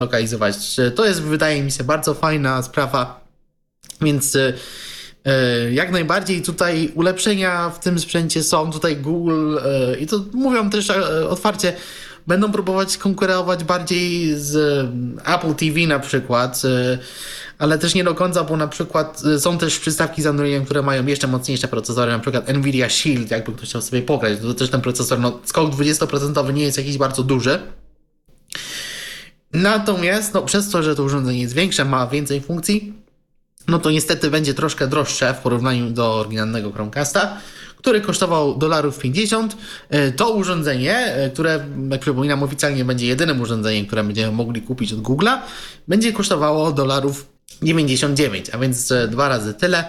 lokalizować. To jest, wydaje mi się, bardzo fajna sprawa, więc jak najbardziej tutaj ulepszenia w tym sprzęcie są. Tutaj Google i to mówią też otwarcie, będą próbować konkurować bardziej z Apple TV na przykład, ale też nie do końca, bo na przykład są też przystawki z Androidem, które mają jeszcze mocniejsze procesory, na przykład Nvidia Shield, jakby ktoś chciał sobie pograć, to też ten procesor, no skok 20% nie jest jakiś bardzo duży. Natomiast no, przez to, że to urządzenie jest większe, ma więcej funkcji, no to niestety będzie troszkę droższe w porównaniu do oryginalnego Chromecasta, który kosztował $50. To urządzenie, które, jak przypominam, oficjalnie będzie jedynym urządzeniem, które będziemy mogli kupić od Google'a, będzie kosztowało $99, a więc 2 razy tyle.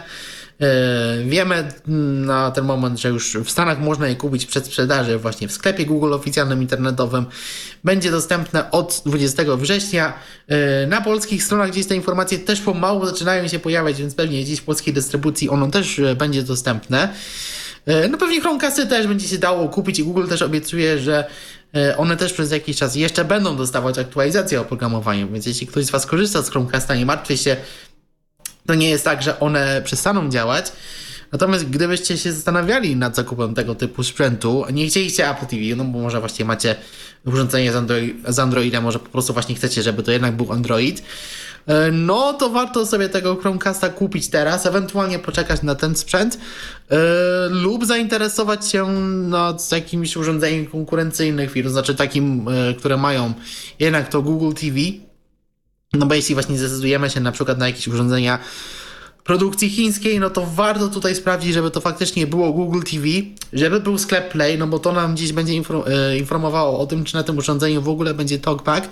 Wiemy na ten moment, że już w Stanach można je kupić przed sprzedaży właśnie w sklepie Google oficjalnym internetowym. Będzie dostępne od 20 września. Na polskich stronach gdzieś te informacje też pomału zaczynają się pojawiać, więc pewnie gdzieś w polskiej dystrybucji ono też będzie dostępne. No pewnie Chromecasty też będzie się dało kupić i Google też obiecuje, że one też przez jakiś czas jeszcze będą dostawać aktualizacje oprogramowania, więc jeśli ktoś z Was korzysta z Chromecasta, nie martwcie się, to nie jest tak, że one przestaną działać. Natomiast gdybyście się zastanawiali nad zakupem tego typu sprzętu, nie chcieliście Apple TV, no bo może właśnie macie urządzenie z Androida, może po prostu właśnie chcecie, żeby to jednak był Android, no to warto sobie tego Chromecasta kupić teraz, ewentualnie poczekać na ten sprzęt lub zainteresować się jakimś urządzeniem konkurencyjnych firm, znaczy takim, które mają jednak to Google TV. No bo jeśli właśnie zdecydujemy się na przykład na jakieś urządzenia produkcji chińskiej, no to warto tutaj sprawdzić, żeby to faktycznie było Google TV, żeby był sklep Play, no bo to nam gdzieś będzie informowało o tym, czy na tym urządzeniu w ogóle będzie TalkBack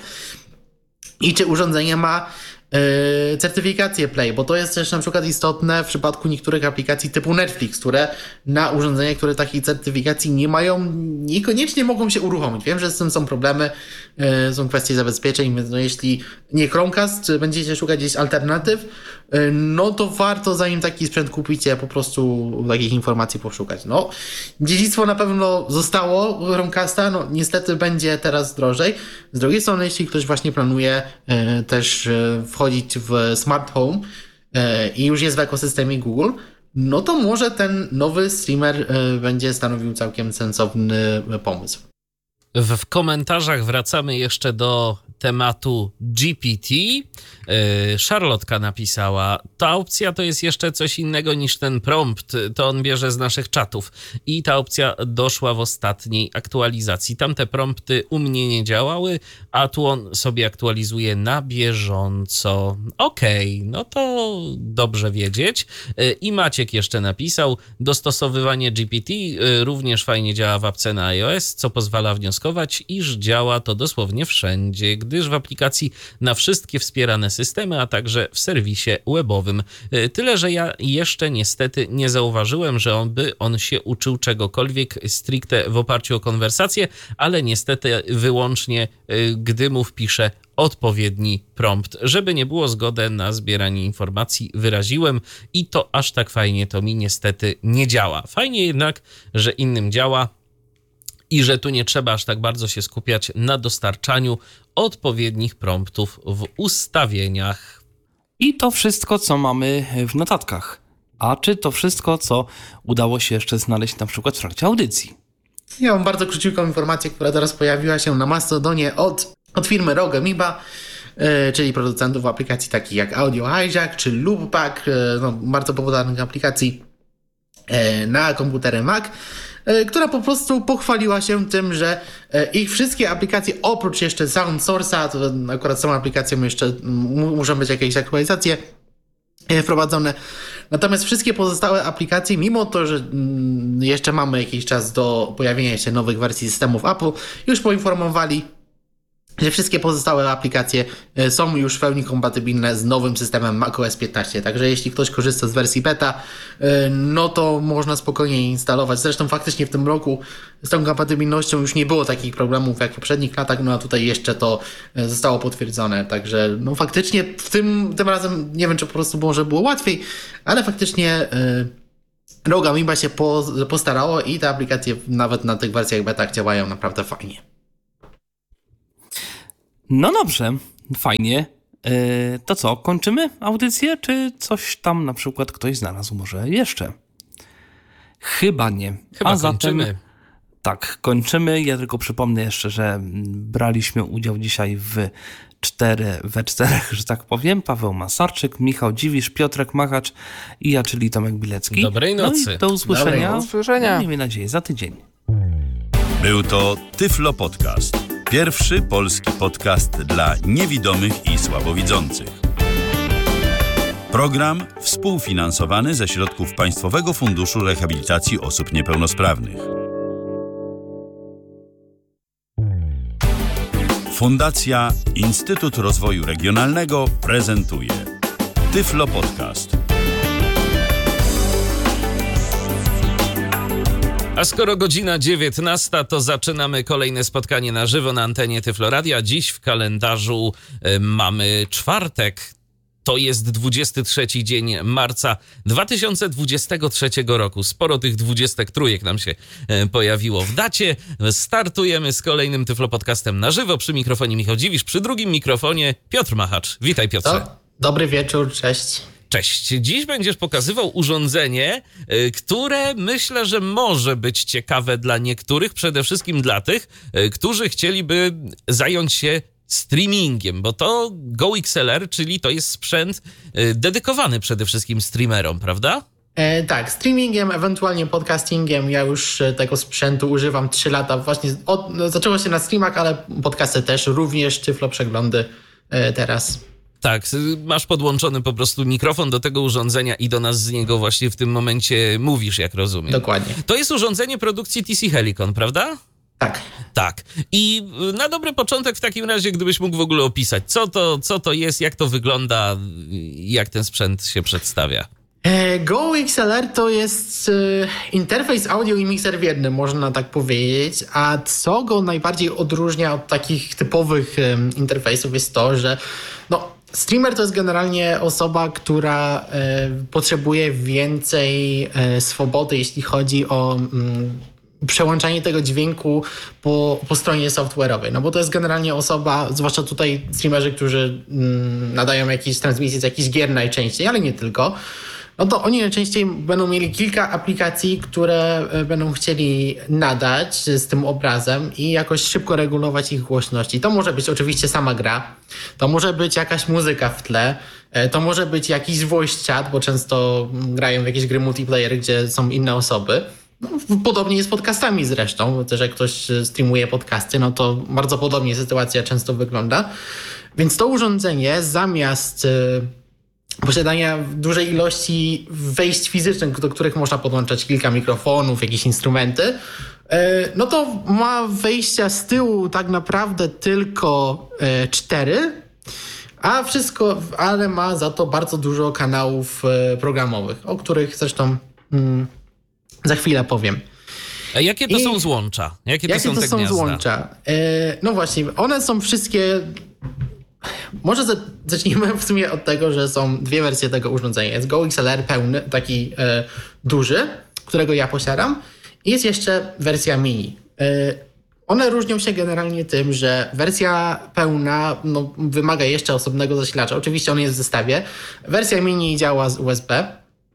i czy urządzenie ma certyfikację Play, bo to jest też na przykład istotne w przypadku niektórych aplikacji typu Netflix, które na urządzeniach, które takiej certyfikacji nie mają, niekoniecznie mogą się uruchomić. Wiem, że z tym są problemy, są kwestie zabezpieczeń, więc no jeśli nie Chromecast, będziecie szukać gdzieś alternatyw, no to warto, zanim taki sprzęt kupicie, po prostu takich informacji poszukać. No, dziedzictwo na pewno zostało Chromecasta, no niestety będzie teraz drożej. Z drugiej strony, jeśli ktoś właśnie planuje też wchodzić w smart home i już jest w ekosystemie Google, no to może ten nowy streamer będzie stanowił całkiem sensowny pomysł. W komentarzach wracamy jeszcze do tematu GPT. Charlotka napisała: ta opcja to jest jeszcze coś innego niż ten prompt, to on bierze z naszych czatów i ta opcja doszła w ostatniej aktualizacji. Tamte prompty u mnie nie działały, a tu on sobie aktualizuje na bieżąco. Okej, no to dobrze wiedzieć. I Maciek jeszcze napisał: dostosowywanie GPT również fajnie działa w apce na iOS, co pozwala wnioskować, iż działa to dosłownie wszędzie, gdyż w aplikacji na wszystkie wspierane systemy, a także w serwisie webowym. Tyle, że ja jeszcze niestety nie zauważyłem, że on się uczył czegokolwiek stricte w oparciu o konwersację, ale niestety wyłącznie gdy mu wpiszę odpowiedni prompt. Żeby nie było, zgodę na zbieranie informacji wyraziłem i to aż tak fajnie to mi niestety nie działa. Fajnie jednak, że innym działa i że tu nie trzeba aż tak bardzo się skupiać na dostarczaniu odpowiednich promptów w ustawieniach. I to wszystko, co mamy w notatkach. A czy to wszystko, co udało się jeszcze znaleźć na przykład w trakcie audycji? Ja mam bardzo króciutką informację, która teraz pojawiła się na Mastodonie od firmy Rogue Amoeba, czyli producentów aplikacji takich jak Audio Hijack czy Loopback, no, bardzo popularnych aplikacji na komputery Mac, która po prostu pochwaliła się tym, że ich wszystkie aplikacje, oprócz jeszcze Sound Source'a, to akurat są aplikacją jeszcze, muszą być jakieś aktualizacje wprowadzone. Natomiast wszystkie pozostałe aplikacje, mimo to, że jeszcze mamy jakiś czas do pojawienia się nowych wersji systemów Apple, już poinformowali, że wszystkie pozostałe aplikacje są już w pełni kompatybilne z nowym systemem macOS 15. Także jeśli ktoś korzysta z wersji beta, no to można spokojnie instalować. Zresztą faktycznie w tym roku z tą kompatybilnością już nie było takich problemów jak w poprzednich latach, no a tutaj jeszcze to zostało potwierdzone. Także no faktycznie tym razem nie wiem, czy po prostu może było łatwiej, ale faktycznie Rogue Amoeba się postarało i te aplikacje nawet na tych wersjach beta działają naprawdę fajnie. No dobrze, fajnie. To co, kończymy audycję, czy coś tam na przykład ktoś znalazł może jeszcze? Chyba nie. Chyba kończymy. Tak, kończymy. Ja tylko przypomnę jeszcze, że braliśmy udział dzisiaj we czterech, że tak powiem. Paweł Masarczyk, Michał Dziwisz, Piotrek Machacz i ja, czyli Tomek Bilecki. Dobrej nocy. No i do usłyszenia. Do usłyszenia. Miejmy nadzieję, za tydzień. Był to Tyflo Podcast. Pierwszy polski podcast dla niewidomych i słabowidzących. Program współfinansowany ze środków Państwowego Funduszu Rehabilitacji Osób Niepełnosprawnych. Fundacja Instytut Rozwoju Regionalnego prezentuje Tyflo Podcast. A skoro godzina 19, to zaczynamy kolejne spotkanie na żywo na antenie Tyflo Radia. Dziś w kalendarzu mamy czwartek. To jest 23 dzień marca 2023 roku. Sporo tych 23 nam się pojawiło w dacie. Startujemy z kolejnym Tyflo Podcastem na żywo. Przy mikrofonie Michał Dziwisz, przy drugim mikrofonie Piotr Machacz. Witaj, Piotrze. Dobry wieczór, cześć. Cześć. Dziś będziesz pokazywał urządzenie, które myślę, że może być ciekawe dla niektórych, przede wszystkim dla tych, którzy chcieliby zająć się streamingiem, bo to GoXLR, czyli to jest sprzęt dedykowany przede wszystkim streamerom, prawda? Tak, streamingiem, ewentualnie podcastingiem. Ja już tego sprzętu używam 3 lata. Właśnie zaczęło się na streamach, ale podcasty też, również Tyflo Przeglądy teraz. Tak, masz podłączony po prostu mikrofon do tego urządzenia i do nas z niego właśnie w tym momencie mówisz, jak rozumiem. Dokładnie. To jest urządzenie produkcji TC Helicon, prawda? Tak. Tak. I na dobry początek w takim razie, gdybyś mógł w ogóle opisać, co to jest, jak to wygląda, jak ten sprzęt się przedstawia. GoXLR to jest interfejs audio i mikser w jednym, można tak powiedzieć. A co go najbardziej odróżnia od takich typowych interfejsów jest to, że streamer to jest generalnie osoba, która potrzebuje więcej swobody, jeśli chodzi o przełączanie tego dźwięku po stronie software'owej. No bo to jest generalnie osoba, zwłaszcza tutaj streamerzy, którzy nadają jakieś transmisje z jakichś gier najczęściej, ale nie tylko. No to oni najczęściej będą mieli kilka aplikacji, które będą chcieli nadać z tym obrazem i jakoś szybko regulować ich głośności. To może być oczywiście sama gra, to może być jakaś muzyka w tle, to może być jakiś voice chat, bo często grają w jakieś gry multiplayer, gdzie są inne osoby. No, podobnie jest z podcastami zresztą, też jak ktoś streamuje podcasty, no to bardzo podobnie sytuacja często wygląda. Więc to urządzenie zamiast posiadania dużej ilości wejść fizycznych, do których można podłączać kilka mikrofonów, jakieś instrumenty, no to ma wejścia z tyłu tak naprawdę tylko 4, ale ma za to bardzo dużo kanałów programowych, o których zresztą za chwilę powiem. A jakie to są złącza? Jakie to są te gniazda? Złącza? No właśnie, one są wszystkie... Może zacznijmy w sumie od tego, że są dwie wersje tego urządzenia. Jest GoXLR pełny, taki duży, którego ja posiadam. I jest jeszcze wersja mini. One różnią się generalnie tym, że wersja pełna wymaga jeszcze osobnego zasilacza. Oczywiście on jest w zestawie. Wersja mini działa z USB.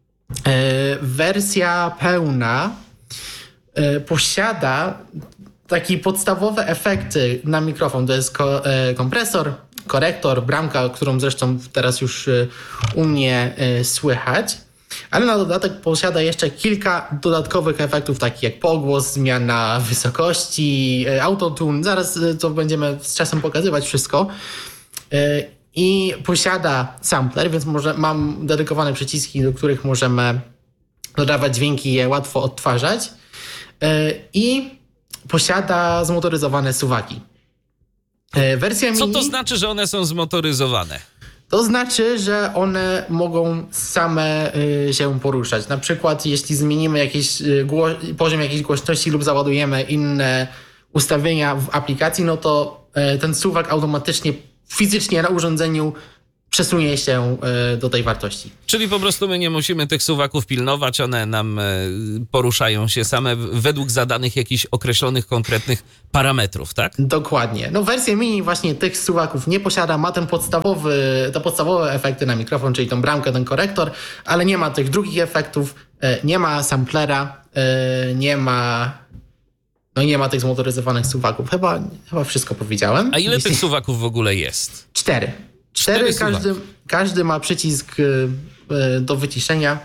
Wersja pełna posiada takie podstawowe efekty na mikrofon. To jest kompresor, korektor, bramka, którą zresztą teraz już u mnie słychać. Ale na dodatek posiada jeszcze kilka dodatkowych efektów, takich jak pogłos, zmiana wysokości, autotune. Zaraz to będziemy z czasem pokazywać wszystko. I posiada sampler, więc mam dedykowane przyciski, do których możemy dodawać dźwięki i je łatwo odtwarzać. I posiada zmotoryzowane suwaki. Wersja mini... Co to znaczy, że one są zmotoryzowane? To znaczy, że one mogą same się poruszać. Na przykład jeśli zmienimy poziom jakiejś głośności lub załadujemy inne ustawienia w aplikacji, no to ten suwak automatycznie fizycznie na urządzeniu przesunie się do tej wartości. Czyli po prostu my nie musimy tych suwaków pilnować, one nam poruszają się same według zadanych jakichś określonych, konkretnych parametrów, tak? Dokładnie. No wersja mini właśnie tych suwaków nie posiada, ma te podstawowe efekty na mikrofon, czyli tą bramkę, ten korektor, ale nie ma tych drugich efektów, nie ma samplera, nie ma tych zmotoryzowanych suwaków. Chyba wszystko powiedziałem. A ile tych suwaków w ogóle jest? 4. Każdy ma przycisk do wyciszenia.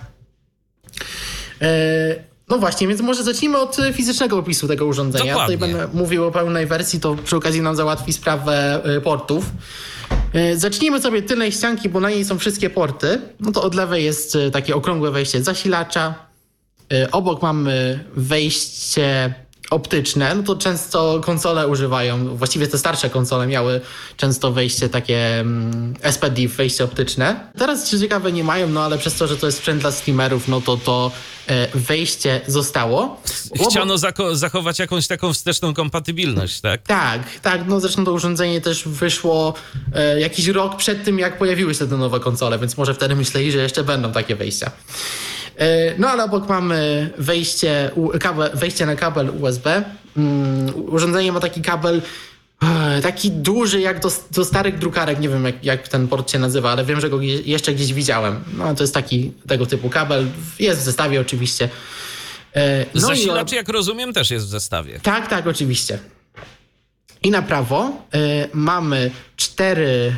No właśnie, więc może zacznijmy od fizycznego opisu tego urządzenia. Dokładnie. Tutaj będę mówił o pełnej wersji, to przy okazji nam załatwi sprawę portów. Zacznijmy sobie tylnej ścianki, bo na niej są wszystkie porty. No to od lewej jest takie okrągłe wejście zasilacza. Obok mamy wejście optyczne, no to często konsole używają, właściwie te starsze konsole miały często wejście takie SPDIF, wejście optyczne. Teraz co ciekawe nie mają, no ale przez to, że to jest sprzęt dla streamerów, no to wejście zostało. Chciano zachować jakąś taką wsteczną kompatybilność, tak? Tak, no zresztą to urządzenie też wyszło jakiś rok przed tym, jak pojawiły się te nowe konsole, więc może wtedy myśleli, że jeszcze będą takie wejścia. No ale obok mamy wejście na kabel USB. Urządzenie ma taki kabel taki duży jak do starych drukarek. Nie wiem jak ten port się nazywa, ale wiem, że go jeszcze gdzieś widziałem. No to jest tego typu kabel. Jest w zestawie oczywiście. No Zasilacz, jak rozumiem, też jest w zestawie. Tak, oczywiście. I na prawo mamy 4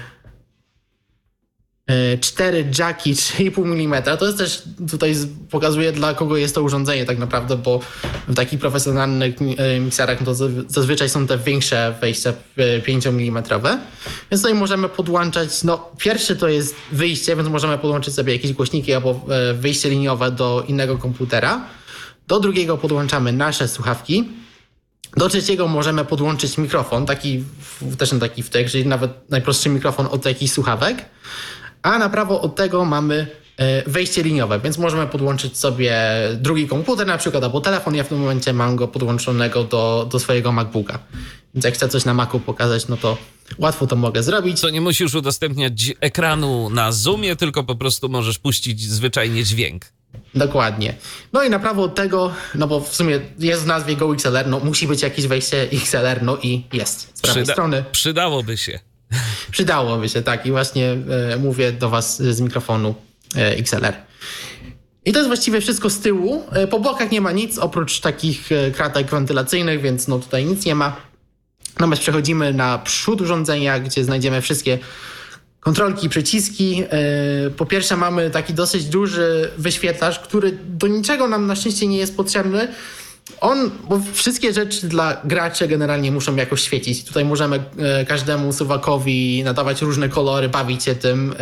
jacki 3,5 mm. To jest też tutaj pokazuje, dla kogo jest to urządzenie tak naprawdę, bo w takich profesjonalnych mikserach to zazwyczaj są te większe wejścia 5 mm. Więc tutaj możemy podłączać, no pierwszy to jest wyjście, więc możemy podłączyć sobie jakieś głośniki albo wyjście liniowe do innego komputera. Do drugiego podłączamy nasze słuchawki. Do trzeciego możemy podłączyć mikrofon, też taki wtyk, czyli nawet najprostszy mikrofon od jakichś słuchawek. A na prawo od tego mamy wejście liniowe, więc możemy podłączyć sobie drugi komputer na przykład, albo telefon. Ja w tym momencie mam go podłączonego do swojego MacBooka. Więc jak chcę coś na Macu pokazać, no to łatwo to mogę zrobić. To nie musisz udostępniać ekranu na Zoomie, tylko po prostu możesz puścić zwyczajnie dźwięk. Dokładnie. No i na prawo od tego, no bo w sumie jest w nazwie Go XLR, no musi być jakieś wejście XLR, no i jest z prawej strony. Przydałoby się. Przydałoby się, tak. I właśnie mówię do was z mikrofonu XLR. I to jest właściwie wszystko z tyłu. Po bokach nie ma nic, oprócz takich kratek wentylacyjnych, więc no tutaj nic nie ma. Natomiast przechodzimy na przód urządzenia, gdzie znajdziemy wszystkie kontrolki, przyciski. Po pierwsze mamy taki dosyć duży wyświetlacz, który do niczego nam na szczęście nie jest potrzebny. Bo wszystkie rzeczy dla graczy generalnie muszą jakoś świecić. Tutaj możemy każdemu suwakowi nadawać różne kolory, bawić się tym.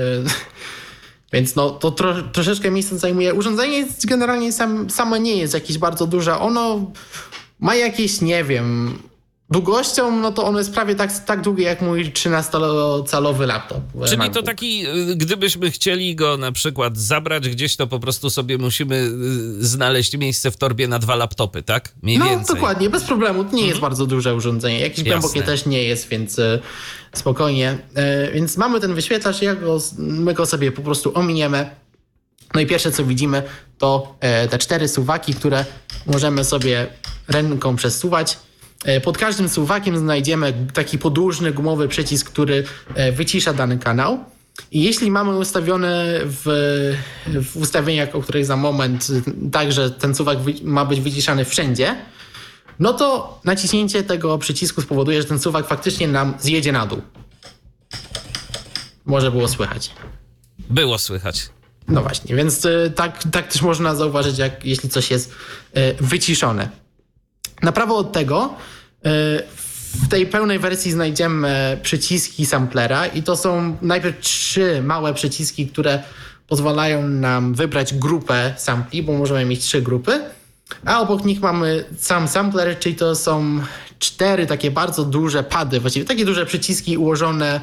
Więc no to troszeczkę miejsca zajmuje. Urządzenie jest generalnie samo nie jest jakieś bardzo duże. Ono ma jakieś, nie wiem, długością, no to ono jest prawie tak długie jak mój 13-calowy laptop. Czyli MacBook. to taki, gdybyśmy chcieli go na przykład zabrać gdzieś, to po prostu sobie musimy znaleźć miejsce w torbie na 2 laptopy, tak? Mniej więcej. No dokładnie, bez problemu. To nie jest bardzo duże urządzenie. Jakieś głębokie też nie jest, więc spokojnie. Więc mamy ten wyświetlacz, my go sobie po prostu ominiemy. No i pierwsze co widzimy to te 4 suwaki, które możemy sobie ręką przesuwać. Pod każdym suwakiem znajdziemy taki podłużny, gumowy przycisk, który wycisza dany kanał. I jeśli mamy ustawione w ustawieniach, o których za moment, tak, że ten suwak ma być wyciszany wszędzie, no to naciśnięcie tego przycisku spowoduje, że ten suwak faktycznie nam zjedzie na dół. Może było słychać. Było słychać. No właśnie, więc tak też można zauważyć, jeśli coś jest wyciszone. Na prawo od tego w tej pełnej wersji znajdziemy przyciski samplera i to są najpierw 3 małe przyciski, które pozwalają nam wybrać grupę sampli, bo możemy mieć 3 grupy, a obok nich mamy sam sampler, czyli to są 4 takie bardzo duże pady, właściwie takie duże przyciski ułożone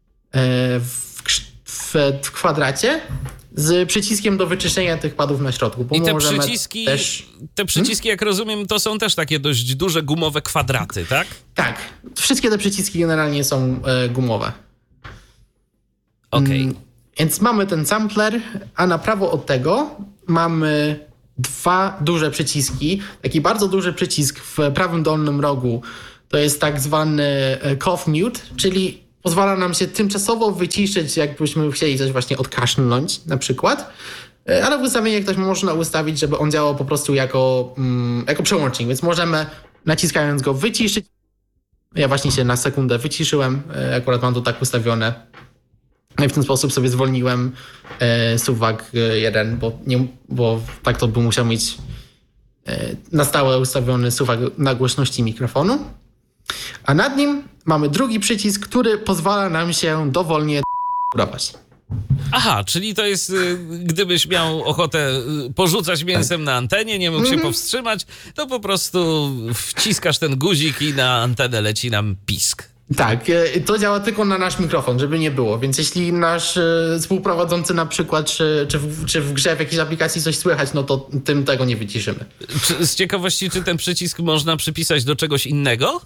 w kwadracie z przyciskiem do wyczyszczenia tych padów na środku. Bo i te przyciski, jak rozumiem, to są też takie dość duże gumowe kwadraty, tak? Tak. Wszystkie te przyciski generalnie są gumowe. Okej. Więc mamy ten sampler, a na prawo od tego mamy 2 duże przyciski. Taki bardzo duży przycisk w prawym dolnym rogu to jest tak zwany cough mute, czyli pozwala nam się tymczasowo wyciszyć, jakbyśmy chcieli coś właśnie odkaszlnąć na przykład. Ale w ustawieniach też można ustawić, żeby on działał po prostu jako przełącznik, więc możemy naciskając go wyciszyć. Ja właśnie się na sekundę wyciszyłem, akurat mam to tak ustawione. No i w ten sposób sobie zwolniłem suwak 1, bo tak to bym musiał mieć na stałe ustawiony suwak na głośności mikrofonu. A nad nim mamy drugi przycisk, który pozwala nam się dowolnie kurować. Aha, czyli to jest, gdybyś miał ochotę porzucać mięsem na antenie, nie mógł się powstrzymać, to po prostu wciskasz ten guzik i na antenę leci nam pisk. Tak, to działa tylko na nasz mikrofon, żeby nie było, więc jeśli nasz współprowadzący na przykład, czy w grze w jakiejś aplikacji coś słychać, no to tym tego nie wyciszymy. Z ciekawości, czy ten przycisk można przypisać do czegoś innego?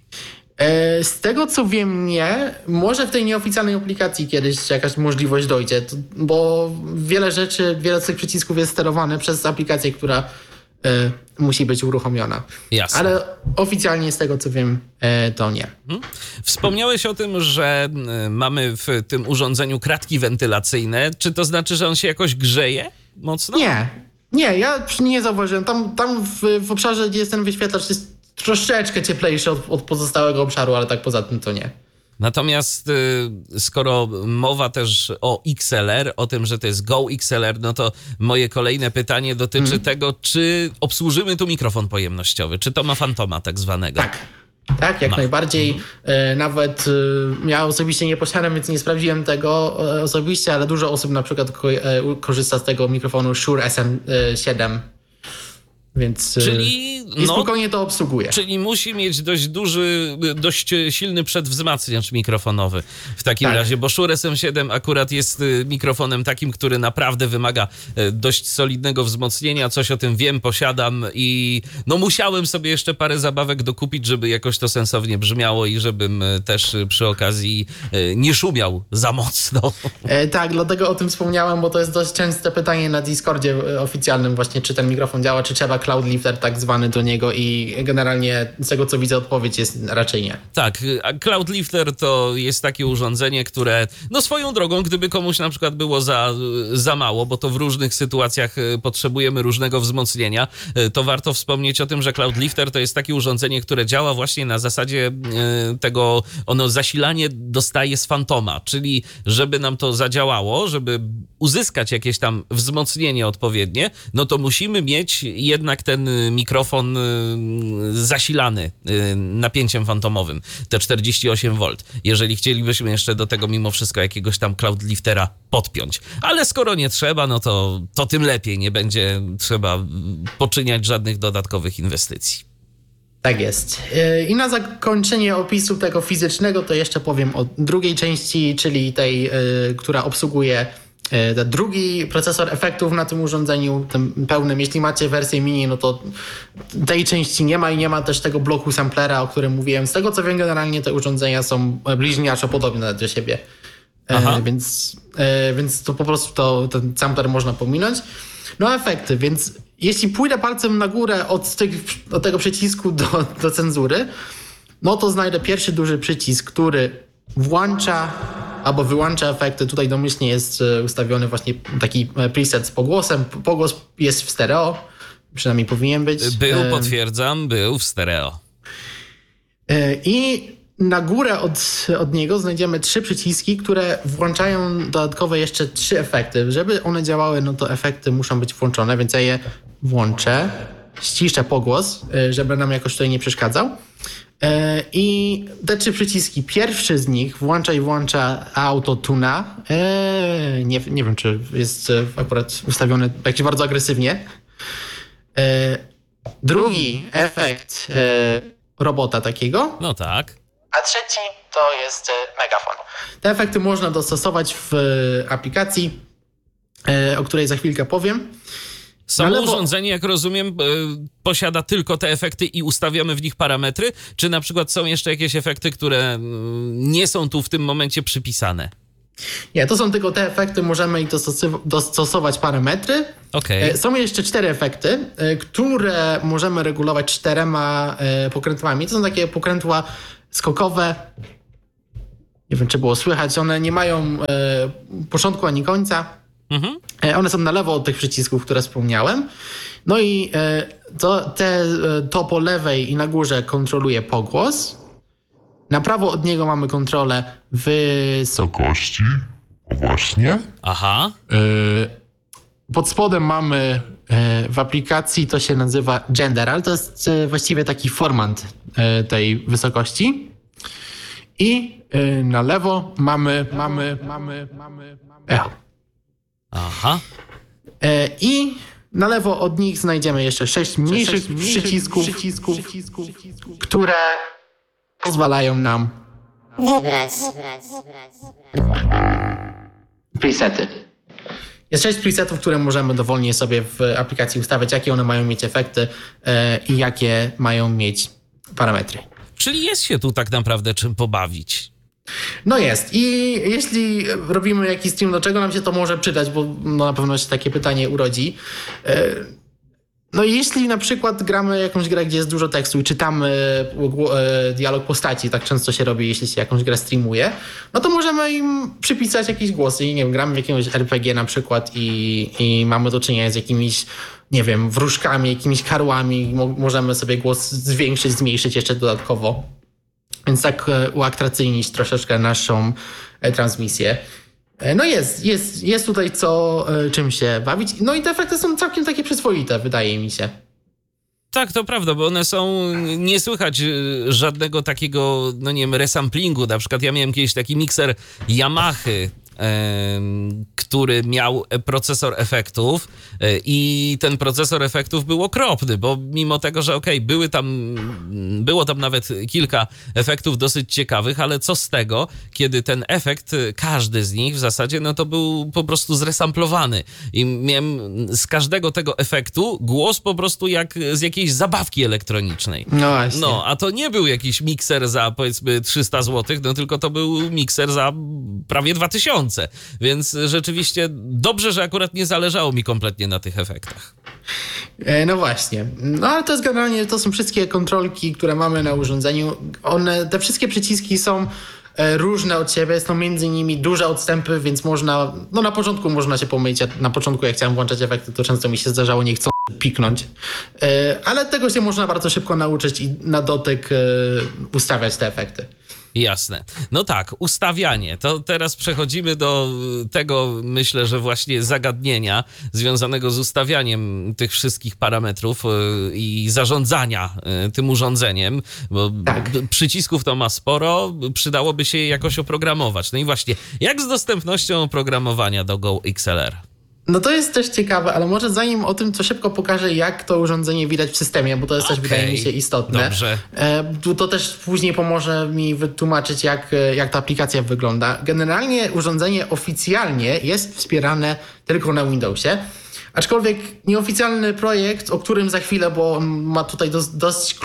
Z tego co wiem, nie. Może w tej nieoficjalnej aplikacji kiedyś jakaś możliwość dojdzie, bo wiele z tych przycisków jest sterowane przez aplikację, która musi być uruchomiona. Jasne. Ale oficjalnie z tego co wiem, to nie. Wspomniałeś o tym, że mamy w tym urządzeniu kratki wentylacyjne. Czy to znaczy, że on się jakoś grzeje mocno? Nie, ja nie zauważyłem. Tam w obszarze, gdzie jest ten wyświetlacz, jest troszeczkę cieplejszy od pozostałego obszaru, ale tak poza tym to nie. Natomiast skoro mowa też o XLR, o tym, że to jest Go XLR, no to moje kolejne pytanie dotyczy tego, czy obsłużymy tu mikrofon pojemnościowy, czy to ma fantoma tak zwanego? Tak, jak najbardziej. Nawet ja osobiście nie posiadam, więc nie sprawdziłem tego osobiście, ale dużo osób na przykład korzysta z tego mikrofonu Shure SM7. Więc spokojnie to obsługuje. Czyli musi mieć dość silny przedwzmacniacz mikrofonowy w takim razie, bo Shure SM7 akurat jest mikrofonem takim, który naprawdę wymaga dość solidnego wzmocnienia. Coś o tym wiem, posiadam i musiałem sobie jeszcze parę zabawek dokupić, żeby jakoś to sensownie brzmiało i żebym też przy okazji nie szumiał za mocno. Tak, dlatego o tym wspomniałem, bo to jest dość częste pytanie na Discordzie oficjalnym właśnie, czy ten mikrofon działa, czy trzeba Cloud Lifter tak zwany do niego i generalnie z tego co widzę odpowiedź jest raczej nie. Tak, a Cloud Lifter to jest takie urządzenie, które swoją drogą, gdyby komuś na przykład było za mało, bo to w różnych sytuacjach potrzebujemy różnego wzmocnienia, to warto wspomnieć o tym, że Cloud Lifter to jest takie urządzenie, które działa właśnie na zasadzie tego, ono zasilanie dostaje z fantoma, czyli żeby nam to zadziałało, żeby uzyskać jakieś tam wzmocnienie odpowiednie, no to musimy mieć jednak ten mikrofon zasilany napięciem fantomowym, te 48V, jeżeli chcielibyśmy jeszcze do tego mimo wszystko jakiegoś tam Cloud Liftera podpiąć. Ale skoro nie trzeba, no to tym lepiej, nie będzie trzeba poczyniać żadnych dodatkowych inwestycji. Tak jest. I na zakończenie opisu tego fizycznego to jeszcze powiem o drugiej części, czyli tej, która obsługuje ten drugi procesor efektów na tym urządzeniu, tym pełnym. Jeśli macie wersję mini, no to tej części nie ma i nie ma też tego bloku samplera, o którym mówiłem. Z tego co wiem, generalnie te urządzenia są bliźniaczo podobne do siebie. Więc to po prostu ten sampler można pominąć. No efekty, więc jeśli pójdę palcem na górę od tego przycisku do cenzury, no to znajdę pierwszy duży przycisk, który włącza albo wyłącza efekty. Tutaj domyślnie jest ustawiony właśnie taki preset z pogłosem. Pogłos jest w stereo, przynajmniej powinien być. Potwierdzam, był w stereo. I na górę od niego znajdziemy 3 przyciski, które włączają dodatkowe jeszcze 3 efekty. Żeby one działały, no to efekty muszą być włączone, więc ja je włączę. Ściszę pogłos, żeby nam jakoś tutaj nie przeszkadzał. I te 3 przyciski, pierwszy z nich włącza i włącza autotuna. Nie wiem, czy jest akurat ustawiony jakoś bardzo agresywnie. Drugi efekt robota takiego. No tak. A trzeci to jest megafon. Te efekty można dostosować w aplikacji, o której za chwilkę powiem. Samo urządzenie, jak rozumiem, posiada tylko te efekty i ustawiamy w nich parametry? Czy na przykład są jeszcze jakieś efekty, które nie są tu w tym momencie przypisane? Nie, to są tylko te efekty, możemy ich dostosować parametry. Okej. Są jeszcze 4 efekty, które możemy regulować 4 pokrętłami. To są takie pokrętła skokowe. Nie wiem, czy było słychać. One nie mają początku ani końca. One są na lewo od tych przycisków, które wspomniałem. No i to po lewej i na górze kontroluje pogłos. Na prawo od niego mamy kontrolę Wysokości. O właśnie. Aha. Pod spodem mamy w aplikacji, to się nazywa gender, ale to jest właściwie taki format tej wysokości. I na lewo mamy echo. Aha. I na lewo od nich znajdziemy jeszcze 6 mniejszych przycisków, które pozwalają nam presety. Jest 6 presetów, które możemy dowolnie sobie w aplikacji ustawiać, jakie one mają mieć efekty i jakie mają mieć parametry. Czyli jest się tu tak naprawdę czym pobawić. No jest. I jeśli robimy jakiś stream, do czego nam się to może przydać, bo no na pewno się takie pytanie urodzi. No jeśli na przykład gramy jakąś grę, gdzie jest dużo tekstu i czytamy dialog postaci, tak często się robi, jeśli się jakąś grę streamuje, no to możemy im przypisać jakieś głosy. I nie wiem, gramy w jakiegoś RPG na przykład i mamy do czynienia z jakimiś, nie wiem, wróżkami, jakimiś karłami. Możemy sobie głos zwiększyć, zmniejszyć jeszcze dodatkowo. Więc tak uatrakcyjnić troszeczkę naszą transmisję. No jest tutaj czym się bawić. No i te efekty są całkiem takie przyzwoite, wydaje mi się. Tak, to prawda, bo one są, nie słychać żadnego takiego, no nie wiem, resamplingu. Na przykład ja miałem kiedyś taki mikser Yamahy, który miał procesor efektów i ten procesor efektów był okropny, bo mimo tego, że było tam nawet kilka efektów dosyć ciekawych, ale co z tego, kiedy ten efekt, każdy z nich w zasadzie, no to był po prostu zresamplowany i miałem z każdego tego efektu głos po prostu jak z jakiejś zabawki elektronicznej. No właśnie. No, a to nie był jakiś mikser za powiedzmy 300 zł, no tylko to był mikser za prawie 2000. Więc rzeczywiście dobrze, że akurat nie zależało mi kompletnie na tych efektach. No właśnie. No ale to jest generalnie, to są wszystkie kontrolki, które mamy na urządzeniu. Te wszystkie przyciski są różne od siebie, są między nimi duże odstępy, więc można, no na początku można się pomylić. Na początku jak chciałem włączać efekty, to często mi się zdarzało nie chcą piknąć. Ale tego się można bardzo szybko nauczyć i na dotyk ustawiać te efekty. Jasne. No tak, ustawianie. To teraz przechodzimy do tego, myślę, że właśnie zagadnienia związanego z ustawianiem tych wszystkich parametrów i zarządzania tym urządzeniem, bo tak. Przycisków to ma sporo, przydałoby się je jakoś oprogramować. No i właśnie, jak z dostępnością oprogramowania do Go XLR? No to jest też ciekawe, ale może zanim o tym, to szybko pokażę, jak to urządzenie widać w systemie, bo to jest też, wydaje mi się, istotne. Dobrze. To też później pomoże mi wytłumaczyć, jak ta aplikacja wygląda. Generalnie urządzenie oficjalnie jest wspierane tylko na Windowsie, aczkolwiek nieoficjalny projekt, o którym za chwilę, bo on ma tutaj dość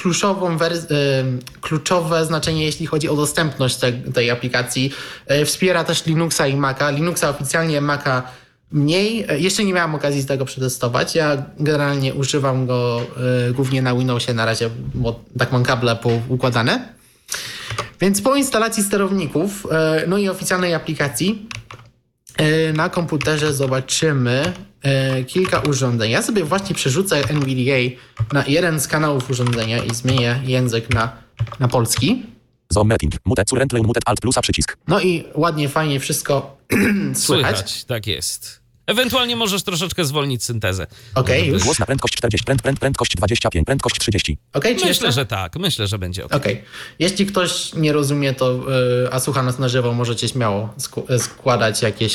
kluczowe znaczenie, jeśli chodzi o dostępność tej aplikacji, wspiera też Linuxa i Maca. Linuxa oficjalnie, Maca mniej. Jeszcze nie miałem okazji tego przetestować. Ja generalnie używam go głównie na Windowsie na razie, bo tak mam kable poukładane. Więc po instalacji sterowników, no i oficjalnej aplikacji na komputerze zobaczymy kilka urządzeń. Ja sobie właśnie przerzucę NVDA na jeden z kanałów urządzenia i zmienię język na polski. Zoom meeting. Mutet surrendle mutet alt plusa przycisk. No i ładnie, fajnie wszystko słychać. Tak jest. Ewentualnie możesz troszeczkę zwolnić syntezę. Okej, już. Głos na prędkość 40, prędkość 25, prędkość 30. Okej, czy Myślę, jeszcze? że tak. Myślę, że będzie ok. Okej. Jeśli ktoś nie rozumie, to a słucha nas na żywo, możecie śmiało składać jakieś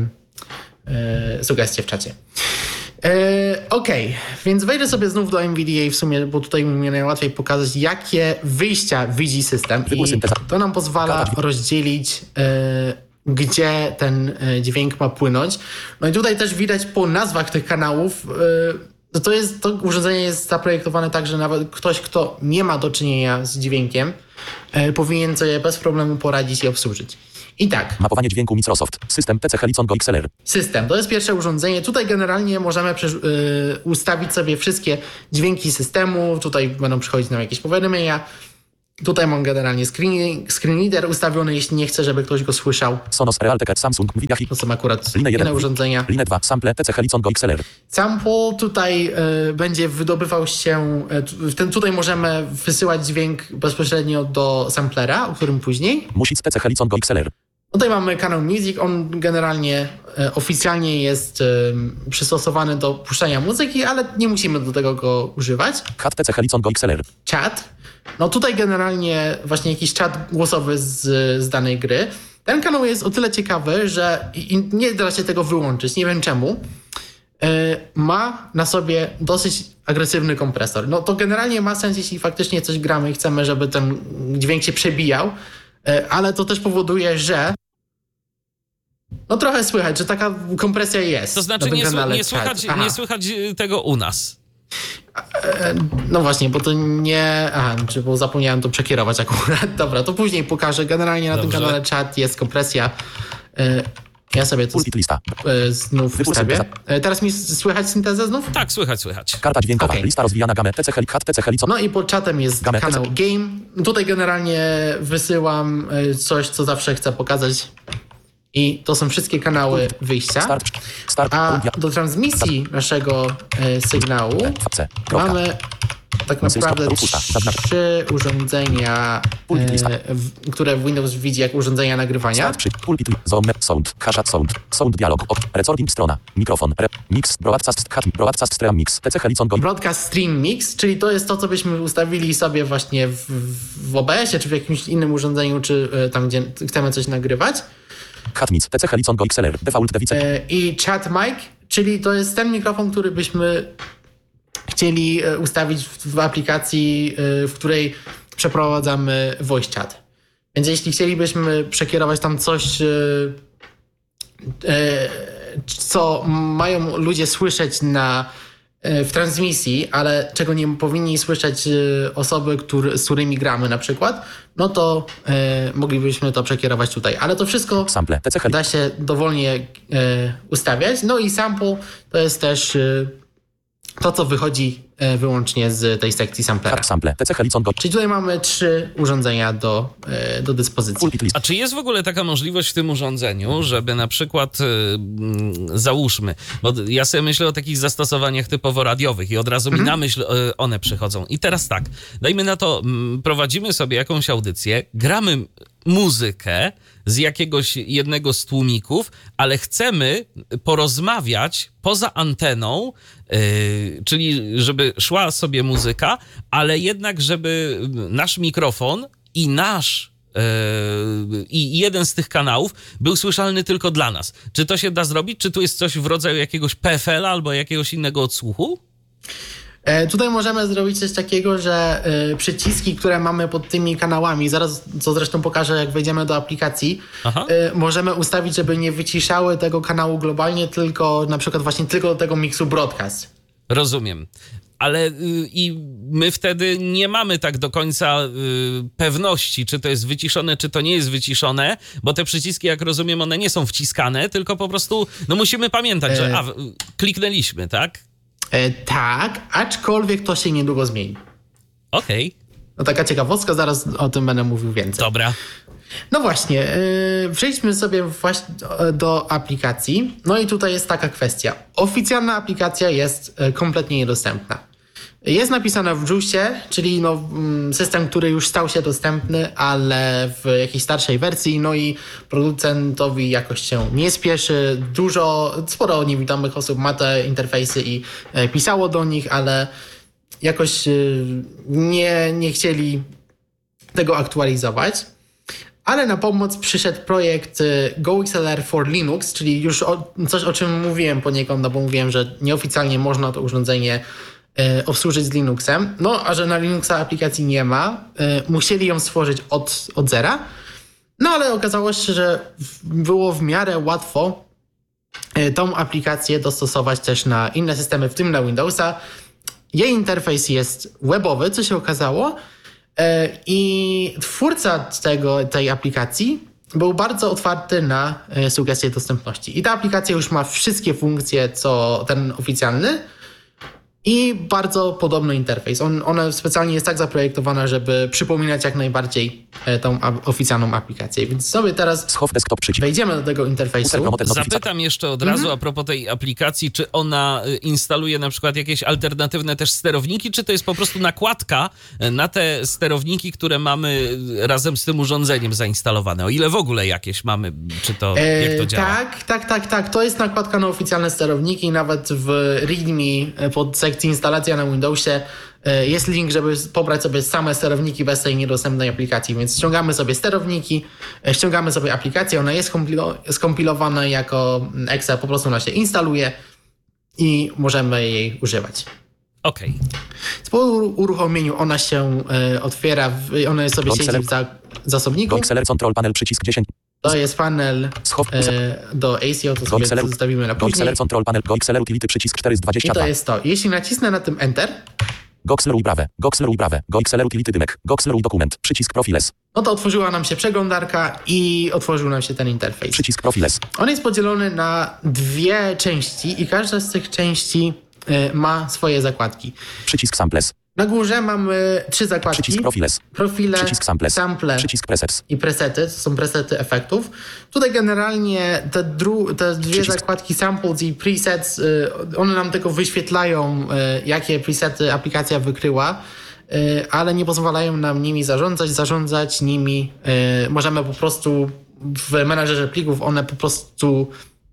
sugestie w czacie. Okej, więc wejdę sobie znów do NVDA w sumie, bo tutaj mi najłatwiej pokazać, jakie wyjścia widzi system. I to nam pozwala rozdzielić, gdzie ten dźwięk ma płynąć. No i tutaj też widać po nazwach tych kanałów, to urządzenie jest zaprojektowane tak, że nawet ktoś, kto nie ma do czynienia z dźwiękiem, powinien sobie bez problemu poradzić i obsłużyć. I tak, Mapowanie dźwięku Microsoft. System TC Helicon Go XLR. system to jest pierwsze urządzenie. Tutaj generalnie możemy ustawić sobie wszystkie dźwięki systemu. Tutaj będą przychodzić nam jakieś powiadomienia. Tutaj mam generalnie screen reader ustawiony, jeśli nie chcę, żeby ktoś go słyszał. Sonos Realtek Samsung Nvidia Hit. To są akurat Linę 1. inne urządzenia. Linę 2. Sample TC Helicon Go XLR. Sample tutaj będzie wydobywał się, tutaj możemy wysyłać dźwięk bezpośrednio do samplera, o którym później. Music TC Helicon Go XLR. Tutaj mamy kanał Music, on generalnie oficjalnie jest przystosowany do puszczania muzyki, ale nie musimy do tego go używać. HAT TC Helicon Go XLR. Czat. No tutaj generalnie właśnie jakiś czat głosowy z danej gry. Ten kanał jest o tyle ciekawy, że i nie da się tego wyłączyć, nie wiem czemu. Ma na sobie dosyć agresywny kompresor. No to generalnie ma sens, jeśli faktycznie coś gramy i chcemy, żeby ten dźwięk się przebijał, ale to też powoduje, że no trochę słychać, że taka kompresja jest. To znaczy na tym nie kanale słychać, Chat. nie słychać tego u nas. No właśnie, bo to nie... bo zapomniałem to przekierować akurat. Dobra, to później pokażę. Generalnie na tym kanale Chat jest kompresja. Ja sobie to Pulpit lista. znów ustawię. Teraz mi słychać syntezę znów? Tak, słychać. Karta dźwiękowa. Okej. Lista rozwijana gamę TC HAT TC Helicon. No i pod czatem jest Game, kanał Game. Tutaj generalnie wysyłam coś, co zawsze chcę pokazać. I to są wszystkie kanały wyjścia. Start. A do transmisji naszego sygnału C. mamy tak naprawdę trzy urządzenia, które Windows widzi jak urządzenia nagrywania. Pulpit, zoom, sound, hashat sound, sound dialog, recording strona, mikrofon, mix, broadcast stream mix, TC Helicon Go. Broadcast Stream Mix, czyli to jest to, co byśmy ustawili sobie właśnie w OBS-ie, czy w jakimś innym urządzeniu, czy tam, gdzie chcemy coś nagrywać. Hatmic, TC Helicon Go XLR, default device. I Chat Mic, czyli to jest ten mikrofon, który byśmy chcieli ustawić w aplikacji, w której przeprowadzamy voice chat. Więc jeśli chcielibyśmy przekierować tam coś, co mają ludzie słyszeć w transmisji, ale czego nie powinni słyszeć osoby, z którymi gramy na przykład, no to moglibyśmy to przekierować tutaj. Ale to wszystko Sample, TC da się dowolnie ustawiać. No i sample to jest też to, co wychodzi wyłącznie z tej sekcji samplera. Sample, TC Helicon Go. Czyli tutaj mamy 3 urządzenia do dyspozycji. Pulpit list. A czy jest w ogóle taka możliwość w tym urządzeniu, żeby na przykład, załóżmy, bo ja sobie myślę o takich zastosowaniach typowo radiowych i od razu mi na myśl one przychodzą. I teraz tak, dajmy na to, prowadzimy sobie jakąś audycję, gramy muzykę z jakiegoś jednego z tłumików, ale chcemy porozmawiać poza anteną, czyli żeby szła sobie muzyka, ale jednak żeby nasz mikrofon i i jeden z tych kanałów był słyszalny tylko dla nas. Czy to się da zrobić? Czy tu jest coś w rodzaju jakiegoś PFL albo jakiegoś innego odsłuchu? Tutaj możemy zrobić coś takiego, że przyciski, które mamy pod tymi kanałami, zaraz co zresztą pokażę, jak wejdziemy do aplikacji, możemy ustawić, żeby nie wyciszały tego kanału globalnie, tylko na przykład właśnie tylko do tego miksu broadcast. Rozumiem. Ale i my wtedy nie mamy tak do końca pewności, czy to jest wyciszone, czy to nie jest wyciszone, bo te przyciski, jak rozumiem, one nie są wciskane, tylko po prostu musimy pamiętać, że kliknęliśmy, tak? Tak, aczkolwiek to się niedługo zmieni. Okej. No taka ciekawostka, zaraz o tym będę mówił więcej. Dobra. No właśnie, przejdźmy sobie właśnie do aplikacji. No i tutaj jest taka kwestia. Oficjalna aplikacja jest kompletnie niedostępna. Jest napisana w JUICie, czyli system, który już stał się dostępny, ale w jakiejś starszej wersji, no i producentowi jakoś się nie spieszy. Sporo niewidomych osób ma te interfejsy i pisało do nich, ale jakoś nie chcieli tego aktualizować. Ale na pomoc przyszedł projekt GoXLR for Linux, czyli już coś, o czym mówiłem poniekąd, no bo mówiłem, że nieoficjalnie można to urządzenie obsłużyć z Linuxem. No, a że na Linuxa aplikacji nie ma, musieli ją stworzyć od zera. No, ale okazało się, że było w miarę łatwo tą aplikację dostosować też na inne systemy, w tym na Windowsa. Jej interfejs jest webowy, co się okazało. I twórca tej aplikacji był bardzo otwarty na sugestie dostępności. I ta aplikacja już ma wszystkie funkcje, co ten oficjalny i bardzo podobny interfejs. Ona specjalnie jest tak zaprojektowana, żeby przypominać jak najbardziej tą oficjalną aplikację. Więc sobie teraz Schow desktop przycisk. wejdziemy do tego interfejsu. Zapytam jeszcze od razu a propos tej aplikacji, czy ona instaluje na przykład jakieś alternatywne też sterowniki, czy to jest po prostu nakładka na te sterowniki, które mamy razem z tym urządzeniem zainstalowane? O ile w ogóle jakieś mamy, czy to jak to działa? Tak. To jest nakładka na oficjalne sterowniki. Nawet w README pod sekcji instalacja na Windowsie jest link, żeby pobrać sobie same sterowniki bez tej niedostępnej aplikacji. Więc ściągamy sobie sterowniki, ściągamy sobie aplikację, ona jest skompilowana jako exe, po prostu ona się instaluje i możemy jej używać. Okej. Po uruchomieniu ona się otwiera, ona sobie siedzi w zasobniku. Xlr Control Panel przycisk 10. To jest panel do ACO, to sobie zostawimy na później. Xlr Control Panel Xlr Utility przycisk 4 z I 22. to jest to. Jeśli nacisnę na tym Enter, Xlr Brave, Xlr Utility Dymek, Xlr Dokument, przycisk Profiles, no to otworzyła nam się przeglądarka i otworzył nam się ten interfejs. przycisk Profiles, On jest podzielony na dwie części i każda z tych części ma swoje zakładki. przycisk Samples, Na górze mamy 3 zakładki. przycisk Profiles, Profile, przycisk Samples, sample przycisk Presets, i presety. To są presety efektów. Tutaj generalnie te dwie Przycisk. zakładki samples i presets, one nam tylko wyświetlają, jakie presety aplikacja wykryła, ale nie pozwalają nam nimi zarządzać. Zarządzać nimi możemy po prostu w menadżerze plików, one po prostu...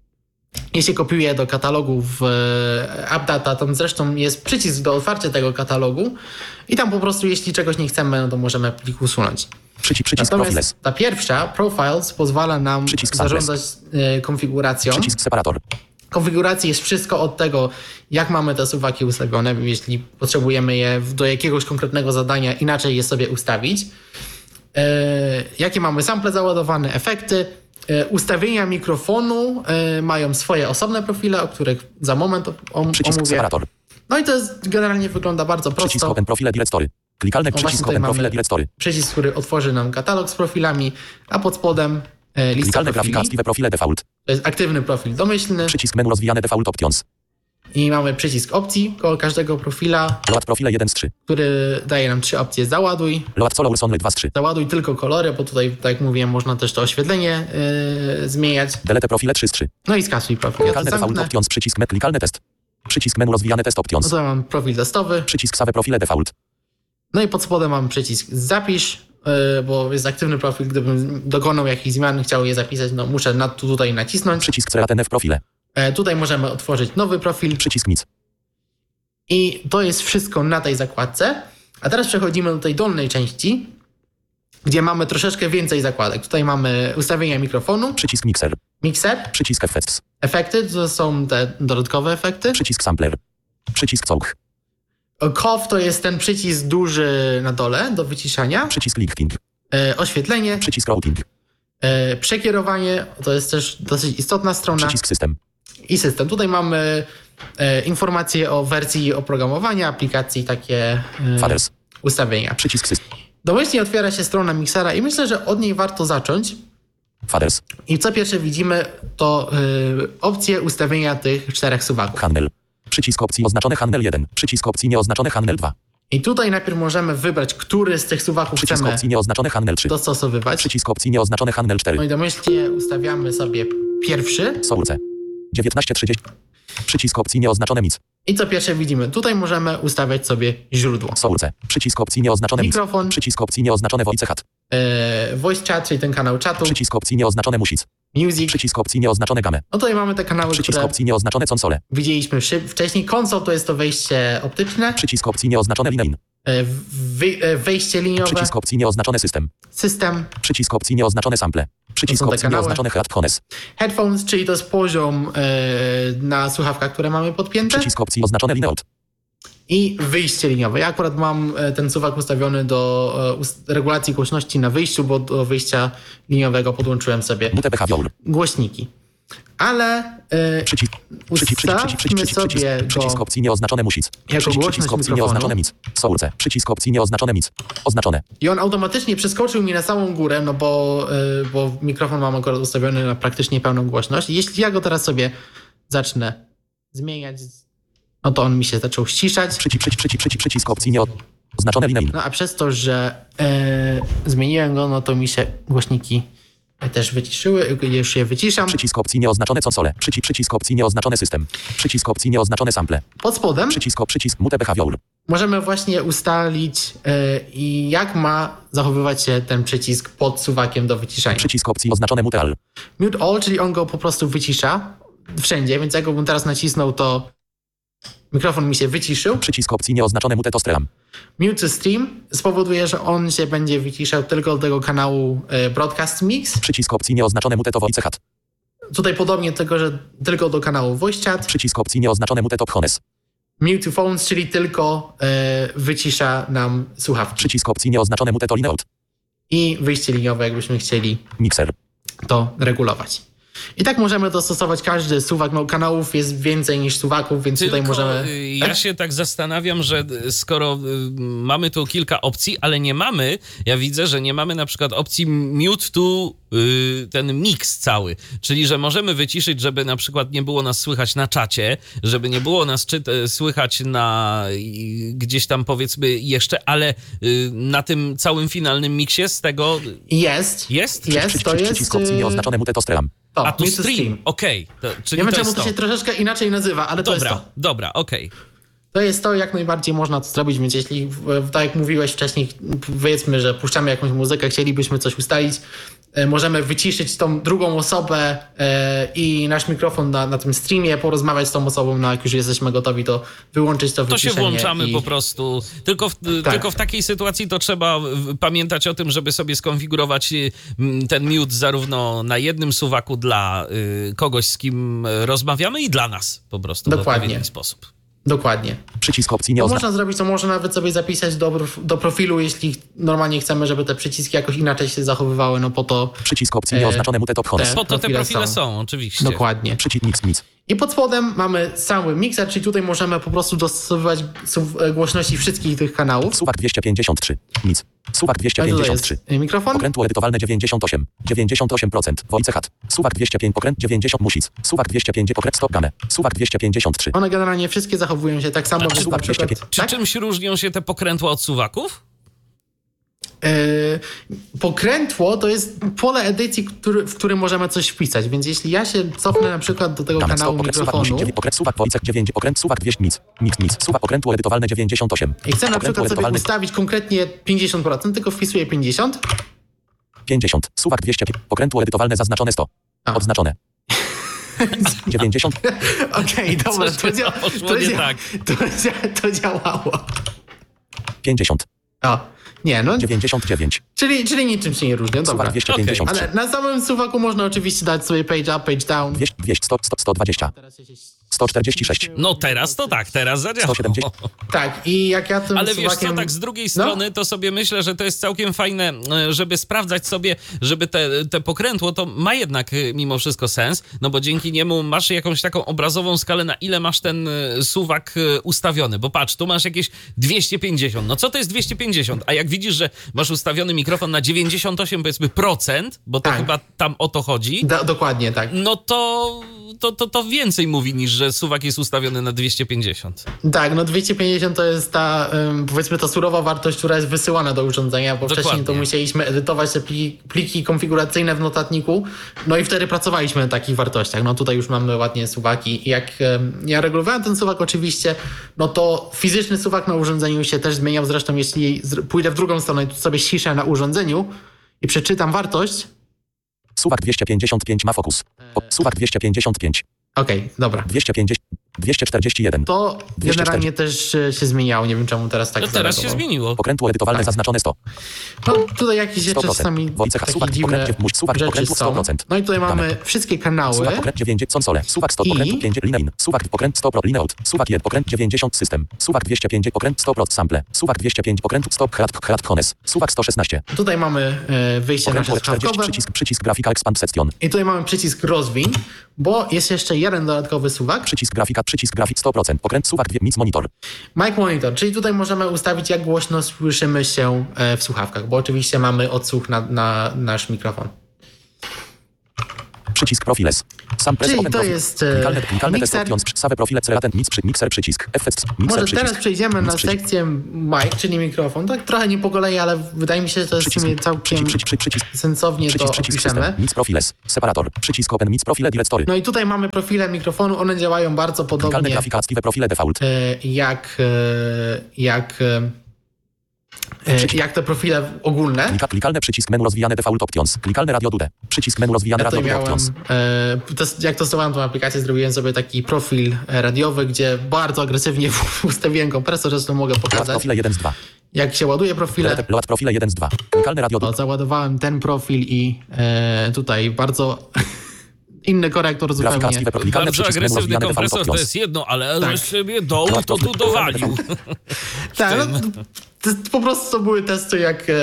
Jeśli kopiuję do katalogu w AppData, tam zresztą jest przycisk do otwarcia tego katalogu i tam po prostu jeśli czegoś nie chcemy, no to możemy plik usunąć. przycisk Natomiast Profiles, ta pierwsza, Profiles, pozwala nam Przycisk Samples. zarządzać konfiguracją. przycisk Separator, Konfiguracji jest wszystko od tego, jak mamy te suwaki ustawione, jeśli potrzebujemy je do jakiegoś konkretnego zadania, inaczej je sobie ustawić. Jakie mamy sample załadowane, efekty. Ustawienia mikrofonu mają swoje osobne profile, o których za moment przycisk omówię. Separator, No i to jest, generalnie wygląda bardzo przycisk prosto. Open Profile Directory, klikalny właśnie przycisk tutaj Open mamy Profile Directory, Przycisk, który otworzy nam katalog z profilami, a pod spodem lista klikalne profili. grafika Profile Default, To jest aktywny profil domyślny przycisk menu rozwijane Default Options, i mamy przycisk opcji koło każdego profila, Load Profile 1 z 3, który daje nam 3 opcje. Załaduj, Load Colors Only 2 z 3, załaduj tylko kolory, bo tutaj, tak jak mówiłem, można też to oświetlenie zmieniać. Delete Profile 3 z 3, No i skasuj profil. Ja to klikalne Default zamknę. Options, przycisk klikalny test, przycisk menu rozwijane Test No Options, to mam profil testowy. przycisk Save Profile Default, No i pod spodem mam przycisk zapisz, bo jest aktywny profil. Gdybym dokonał jakichś zmian, chciał je zapisać, no muszę tutaj nacisnąć. przycisk Create Profile, Tutaj możemy otworzyć nowy profil przycisk Nic, i to jest wszystko na tej zakładce. A teraz przechodzimy do tej dolnej części, gdzie mamy troszeczkę więcej zakładek. Tutaj mamy ustawienia mikrofonu, przycisk Mixer, mixer, przycisk Effects, efekty, to są te dodatkowe efekty. przycisk Sampler, przycisk Całk, Cough to jest ten przycisk duży na dole do wyciszania. przycisk Linking, Oświetlenie, przycisk Routing, przekierowanie, to jest też dosyć istotna strona. przycisk System, I system. Tutaj mamy informacje o wersji oprogramowania aplikacji, takie Fathers, ustawienia. przycisk System, Domyślnie otwiera się strona Mixera i myślę, że od niej warto zacząć. Fathers, I co pierwsze widzimy, to opcje ustawienia tych 4 suwaków. Handel, przycisk opcji oznaczone Handel 1, przycisk opcji nieoznaczone Handel 2, I tutaj najpierw możemy wybrać, który z tych suwaków przycisk chcemy opcji nieoznaczone Handel 3, dostosowywać. przycisk opcji nieoznaczone Handel 4, No i domyślnie ustawiamy sobie pierwszy. Source, 1930, przycisk opcji nieoznaczone Nic, I co pierwsze widzimy, tutaj możemy ustawiać sobie źródło. Source, przycisk opcji nieoznaczone Nic, Mikrofon, przycisk opcji nieoznaczone Voice Chat, voice chat, czyli ten kanał czatu, przycisk opcji nieoznaczone Music, music. przycisk opcji nieoznaczone Game, No tutaj mamy te kanały, przycisk które opcji nieoznaczone Console, widzieliśmy wcześniej. Konsol to jest to wejście optyczne, przycisk opcji nieoznaczone Line, wejście liniowe, przycisk opcji nieoznaczone System, system, przycisk opcji nieoznaczone Sample, przycisk są te opcji kanały. nieoznaczone Headphones, headphones, czyli to jest poziom na słuchawkach, które mamy podpięte, przycisk opcji oznaczone Lineout, i wyjście liniowe. Ja akurat mam ten suwak ustawiony do regulacji głośności na wyjściu, bo do wyjścia liniowego podłączyłem sobie Mute Behavior, głośniki. Ale ustawmy sobie Przycisk go opcji nieoznaczone music. jako głośność Przycisk opcji mikrofonu. nieoznaczone mic. Source. Przycisk opcji nieoznaczone mic. Oznaczone. I on automatycznie przeskoczył mi na samą górę, no bo mikrofon mam akurat ustawiony na praktycznie pełną głośność. I jeśli ja go teraz sobie zacznę zmieniać, no to on mi się zaczął ściszać. Przycisk opcji nieoznaczone linijne. No a przez to, że zmieniłem go, no to mi się głośniki też wyciszyły. Już je wyciszam. Przycisk opcji nieoznaczone konsole. Przycisk opcji nieoznaczone system. Przycisk opcji nieoznaczone sample. Pod spodem Przycisk mute behavior. możemy właśnie ustalić i jak ma zachowywać się ten przycisk pod suwakiem do wyciszania. Przycisk opcji oznaczone mute all. Mute all, czyli on go po prostu wycisza wszędzie, więc jak go bym teraz nacisnął, to mikrofon mi się wyciszył. Przycisk opcji nieoznaczone mute to stream. Mute to stream spowoduje, że on się będzie wyciszał tylko do tego kanału Broadcast Mix. Przycisk opcji nieoznaczone mute to voice chat. Tutaj podobnie tylko, że tylko do kanału Voice Chat. Przycisk opcji nieoznaczone mute to phones. Mute to phones, czyli tylko wycisza nam słuchawki. Przycisk opcji nieoznaczone mute to line out. I wyjście liniowe, jakbyśmy chcieli Mixer. to regulować. I tak możemy dostosować każdy suwak. No, kanałów jest więcej niż suwaków, więc tutaj możemy... Ja się tak zastanawiam, że skoro mamy tu kilka opcji, ale nie mamy, ja widzę, że nie mamy na przykład opcji mute to ten mix cały, czyli że możemy wyciszyć, żeby na przykład nie było nas słychać na czacie, żeby nie było nas słychać na gdzieś tam powiedzmy jeszcze, ale na tym całym finalnym miksie z tego... Jest. Jest? To jest... Przycisk opcji nieoznaczone mute to stream. To, A tu mute to stream, okej. Czyli Nie wiem, to czemu jest to się troszeczkę inaczej nazywa, ale to jest to. Dobra, okej. To jest to, jak najbardziej można to zrobić, więc jeśli, tak jak mówiłeś wcześniej, powiedzmy, że puszczamy jakąś muzykę, chcielibyśmy coś ustalić, możemy wyciszyć tą drugą osobę i nasz mikrofon na tym streamie, porozmawiać z tą osobą, no jak już jesteśmy gotowi, to wyłączyć to To wyciszenie. się włączamy po prostu. Tylko w takiej sytuacji to trzeba pamiętać o tym, żeby sobie skonfigurować ten mute zarówno na jednym suwaku dla kogoś, z kim rozmawiamy i dla nas po prostu Dokładnie. w odpowiedni sposób. Dokładnie. Przycisk opcji To nieoznaczone. można zrobić, to można nawet sobie zapisać do profilu, jeśli normalnie chcemy, żeby te przyciski jakoś inaczej się zachowywały, no po to... Przycisk opcji nieoznaczone mute to phones. Po to te profile profile są. są, oczywiście. Dokładnie. Przycisk mix. I pod spodem mamy cały mikser, czyli tutaj możemy po prostu dostosowywać głośności wszystkich tych kanałów. Suwak 253. Nic. Suwak A tutaj 253. jest mikrofon. Okrętło edytowalne 98. 98%. Voice chat. Suwak 205. Okręt 90 music. Suwak 205. Okręt stop game. Suwak 253. One generalnie wszystkie zachowują się tak samo, czy więc na przykład... Czy Tak? czymś różnią się te pokrętła od suwaków? Pokrętło to jest pole edycji, w którym możemy coś wpisać, więc jeśli ja się cofnę na przykład do tego Dane kanału stop. Okręt suwak mikrofonu music. Okręt suwak voice 9. Okręt suwak 200. Nic. Suwak okrętło edytowalne 98. i chcę na Okrętło przykład sobie edytowalne ustawić konkretnie 50%, tylko wpisuję 50. 50. Suwak 200. Okrętło edytowalne zaznaczone 100. A. Odznaczone. 90. Okej, dobra, Coś chyba poszło nie tak. to działało. 50. O, nie, no, 99. czyli niczym się nie różnią, dobra. Suwak 253. Ale na samym suwaku można oczywiście dać sobie page up, page down. 200. 120. Teraz się 146. No teraz to tak, teraz zadziałało. 170. Tak, i jak ja tym Ale wiesz suwakiem... co, tak z drugiej strony to sobie myślę, że to jest całkiem fajne, żeby sprawdzać sobie, żeby te pokrętło to ma jednak mimo wszystko sens, no bo dzięki niemu masz jakąś taką obrazową skalę, na ile masz ten suwak ustawiony, bo patrz, tu masz jakieś 250, no co to jest 250? A jak widzisz, że masz ustawiony mikrofon na 98 powiedzmy procent, bo to Tak. chyba tam o to chodzi, Dokładnie, tak. no to więcej mówi niż, że suwak jest ustawiony na 250. Tak, no 250 to jest ta, powiedzmy, ta surowa wartość, która jest wysyłana do urządzenia, bo Dokładnie. wcześniej to musieliśmy edytować te pliki konfiguracyjne w notatniku, no i wtedy pracowaliśmy na takich wartościach. No tutaj już mamy ładnie suwaki. I jak ja regulowałem ten suwak oczywiście, no to fizyczny suwak na urządzeniu się też zmieniał. Zresztą jeśli pójdę w drugą stronę i tu sobie ściszę na urządzeniu i przeczytam wartość. Suwak 255 ma fokus. Suwak 255. Okej, dobra. 250. 241. To generalnie też się zmieniało, nie wiem czemu teraz tak To teraz się zareagowało. zmieniło. Okrętło edytowalne zaznaczone 100. No tutaj jakieś jeszcze 100%. czasami Wojciech, takie suwak, dziwne okręcie, suwak, rzeczy okrętów są. 100%. No i tutaj mamy Dane. wszystkie kanały. Suwak okręt 90 console. Suwak 100 I- okręt 5 linein. Suwak okręt 100 pro lineout. Suwak 1 okręt 90 system. Suwak 205 okręt 100 pro sample. Suwak 205 okręt 100 krat hones. Suwak 116. Tutaj mamy wyjście nasze Okręt 40 słuchawkowe. przycisk grafika expand section. I tutaj mamy przycisk rozwiń, bo jest jeszcze jeden dodatkowy suwak. Przycisk grafik 100%. Okręt suwak mic monitor. Mic monitor, czyli tutaj możemy ustawić, jak głośno słyszymy się w słuchawkach, bo oczywiście mamy odsłuch na nasz mikrofon. Przycisk profiles. Sam press Czyli open to profil. jest Klikalne test mikser. options. Save profile ceraten mixer przycisk. Effects mixer Może przycisk. teraz przejdziemy na przycisk. sekcję mic, czyli mikrofon. Tak trochę nie po kolei, ale wydaje mi się, że to jest w sumie całkiem Przycisk. sensownie to Przycisk opiszemy. system. Mix profiles. Separator. Przycisk open mix profile directory. No i tutaj mamy profile mikrofonu, one działają bardzo Klikalne podobnie grafika active profile default. jak te profile ogólne. Klikalne przycisk menu rozwijane default options. Klikalne radio dude. Przycisk menu rozwijane Ja radio tutaj dude miałem, options. jak testowałem tą aplikację, zrobiłem sobie taki profil radiowy, gdzie bardzo agresywnie ustawiłem kompresor, zresztą mogę Load pokazać. profile 1 z 2. Jak się ładuje profile, Load profile 1 z 2. Klikalne radio to dude. załadowałem ten profil i tutaj bardzo inny korektor Grafika zupełnie. active klikalne Bardzo przycisk menu agresywny rozwijane default kompresor to options. jest jedno, ale Tak. że sobie dołu to tu dowalił. Tak, no, po prostu to były testy, jak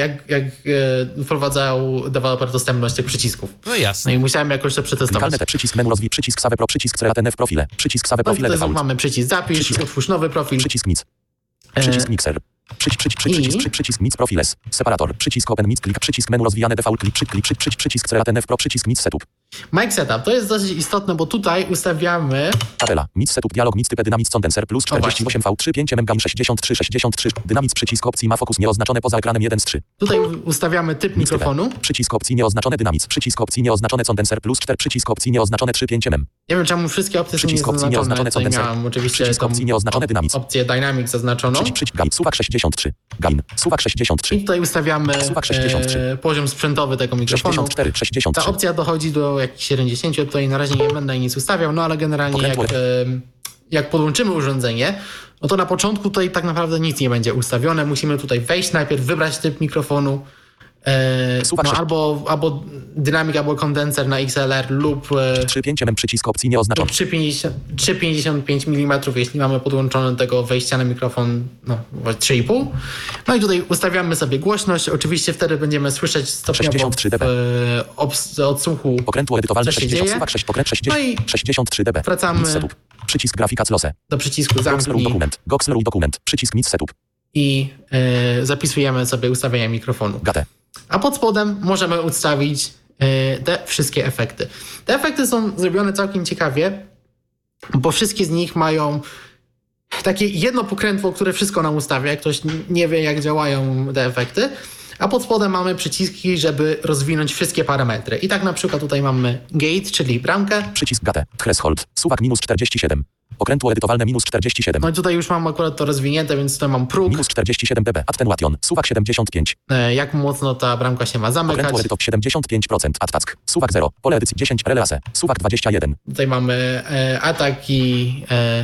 wprowadzał deweloper dostępność tych przycisków. No No jasne. i musiałem jakoś to przetestować. Klikalne te przycisk menu rozwij. Przycisk save pro. Przycisk ceraten w profile. Przycisk save No i profile tutaj default. mamy przycisk zapisz, Przycisk. utwórz nowy profil. Przycisk nic. Przycisk mixer. Przycisk mix profiles. Separator. Przycisk open mix klik. Przycisk menu rozwijane default klik. Przycisk ceraten w pro. Przycisk mix setup. Mic setup, to jest dosyć istotne, bo tutaj ustawiamy Tabela. Mix setup dialog mix typy dynamic condenser plus 48V3 5 mm 63 dynamic przycisk opcji ma fokus nieoznaczone poza ekranem 1 z 3. Tutaj ustawiamy typ mikrofonu. Przycisk opcji nieoznaczone dynamic. Przycisk opcji nieoznaczone condenser plus 4 przycisk opcji nieoznaczone 3 5 mm. Nie wiem czemu wszystkie opcje są Przycisk opcji niezaznaczone. nieoznaczone Tutaj condenser. miałem oczywiście Przycisk tą opcji nieoznaczone dynamic. opcję Dynamic zaznaczoną. Przycisk gain. Suwak 63. Gain. Suwak 63. I tutaj ustawiamy Suwak 63. poziom sprzętowy tego mikrofonu. 64. Ta 63. opcja dochodzi do jakichś 70, tutaj na razie nie będę nic ustawiał, no ale generalnie jak podłączymy urządzenie, no to na początku tutaj tak naprawdę nic nie będzie ustawione. Musimy tutaj wejść najpierw, wybrać typ mikrofonu, Suwak no, sześć- albo dynamik, albo kondenser na XLR lub 3 5 mm przycisk opcji nieoznaczone. 3,55 mm, jeśli mamy podłączone do tego wejścia na mikrofon 3,5. No i tutaj ustawiamy sobie głośność. Oczywiście wtedy będziemy słyszeć stopniowo 63 dB. odsłuchu. Okrętu edytowalne Co się 60. dzieje? Suwak 6. Okręt 60. No i 63 dB. wracamy Mix setup. Przycisk grafika close. do przycisku Goxleruj zamknij dokument. Goxleruj dokument. Przycisk mix setup. i zapisujemy sobie ustawienia mikrofonu. Gate. A pod spodem możemy ustawić te wszystkie efekty. Te efekty są zrobione całkiem ciekawie, bo wszystkie z nich mają takie jedno pokrętło, które wszystko nam ustawia, jak ktoś nie wie, jak działają te efekty. A pod spodem mamy przyciski, żeby rozwinąć wszystkie parametry. I tak na przykład tutaj mamy gate, czyli bramkę. Przycisk gate. Threshold. Suwak minus 47. Okrętło edytowalne minus 47. No i tutaj już mam akurat to rozwinięte, więc tutaj mam próg, Minus 47 dB. Attenuation. Suwak 75. jak mocno ta bramka się ma zamykać. Okrętło edytów 75%. Attack. Suwak 0. Pole edycji 10. Relase. Suwak 21. Tutaj mamy atak i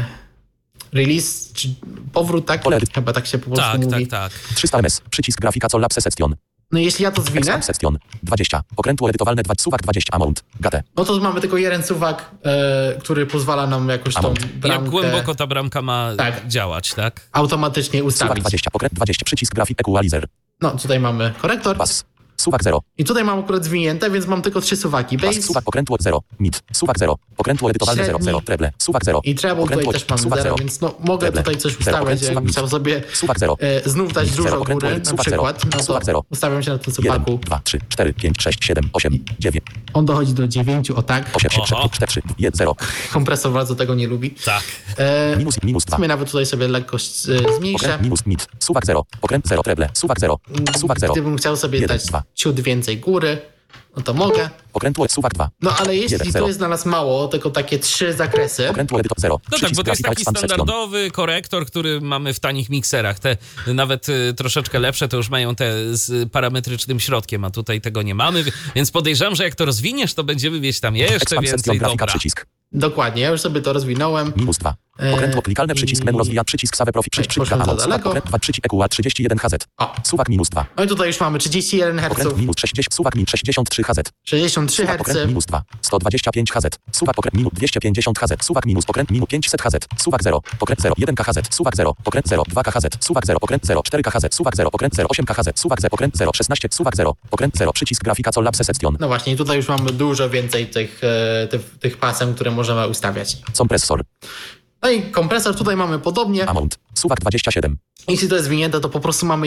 release, czy powrót, tak? Pole edycji. Chyba tak się po prostu Tak, mówi. tak. 300 ms. Przycisk grafika collapse section. No jeśli ja to zwinę, Expand section. 20. Okrętło edytowalne 2. Suwak 20. Amount. Gate. no to mamy tylko jeden suwak, który pozwala nam jakoś tą Amount. bramkę Jak głęboko ta bramka ma Tak. działać, tak? automatycznie Suwak ustawić. 20. Okręt 20. Przycisk grafik equalizer. No tutaj mamy korektor Bass. Suwak 0. i tutaj mam akurat zwinięte, więc mam tylko 3 suwaki. Bass. Bass Suwak okrętło 0. Mid. Suwak 0. Okrętło edytowalne 0. Średni. 0. Treble. Suwak 0. i treble, tutaj Okrętło- też mam suwak 0, 0. więc no, mogę Treble. tutaj coś 0. ustawiać. Okręt, Jakbym suwak chciał sobie Suwak 0. znów dać Zero. dużo Okrętło góry, edyt- na suwak 0. przykład, no to Suwak 0. ustawiam się na tym 1, suwaku. 2, 3, 4, 5, 6, 7, 8, 9, On dochodzi do 9, o tak. 8, 7, Oho. 4, 3, 1, 0. Kompresor bardzo tego nie lubi. Tak. Minus W 2. sumie nawet tutaj sobie lekko zmniejszę. Okręt minus mid. Suwak 0. Okręt 0. Treble. Suwak 0. Suwak 0. Gdybym chciał sobie 1, dać 2. ciut więcej góry, no to mogę. Okrętło suwak 2. No ale jeśli 1, to 0. jest dla nas mało, tylko takie 3 zakresy, Okrętło edytor 0. No tak, bo to jest taki standardowy korektor, który mamy w tanich mikserach. Te nawet troszeczkę lepsze to już mają te z parametrycznym środkiem, a tutaj tego nie mamy, więc podejrzewam, że jak to rozwiniesz, to będziemy mieć tam jeszcze więcej. Grafika Dobra. przycisk. Dokładnie, ja już sobie to rozwinąłem. -2. Okrętło klikalne, przycisk menu rozwija, przycisk save profi, przycisk poszłem za daleko. okręt 2, przycisk EQA 31 HZ. O. Suwak -2. No i tutaj już mamy 31 Okręt Hz, -60, suwak -63 HZ. 63 Suwak okręt Hz, -2, 125 HZ. Suwak okręt -250 HZ. Suwak okręt -500 HZ. Suwak 0, okręt 0, 1 KHZ. Suwak 0, okręt 0, 2 KHZ. Suwak 0, okręt 0, 4 KHZ. Suwak 0, okręt 0, 8 KHZ. Suwak 0, okręt 0, 16, suwak 0, okręt 0, przycisk grafika Collab Session. No właśnie, tutaj już mamy dużo więcej tych pasem, które możemy ustawiać. Kompresor, No i kompresor tutaj mamy podobnie. amount, suwak 27. Jeśli to jest zwinięte, to po prostu mamy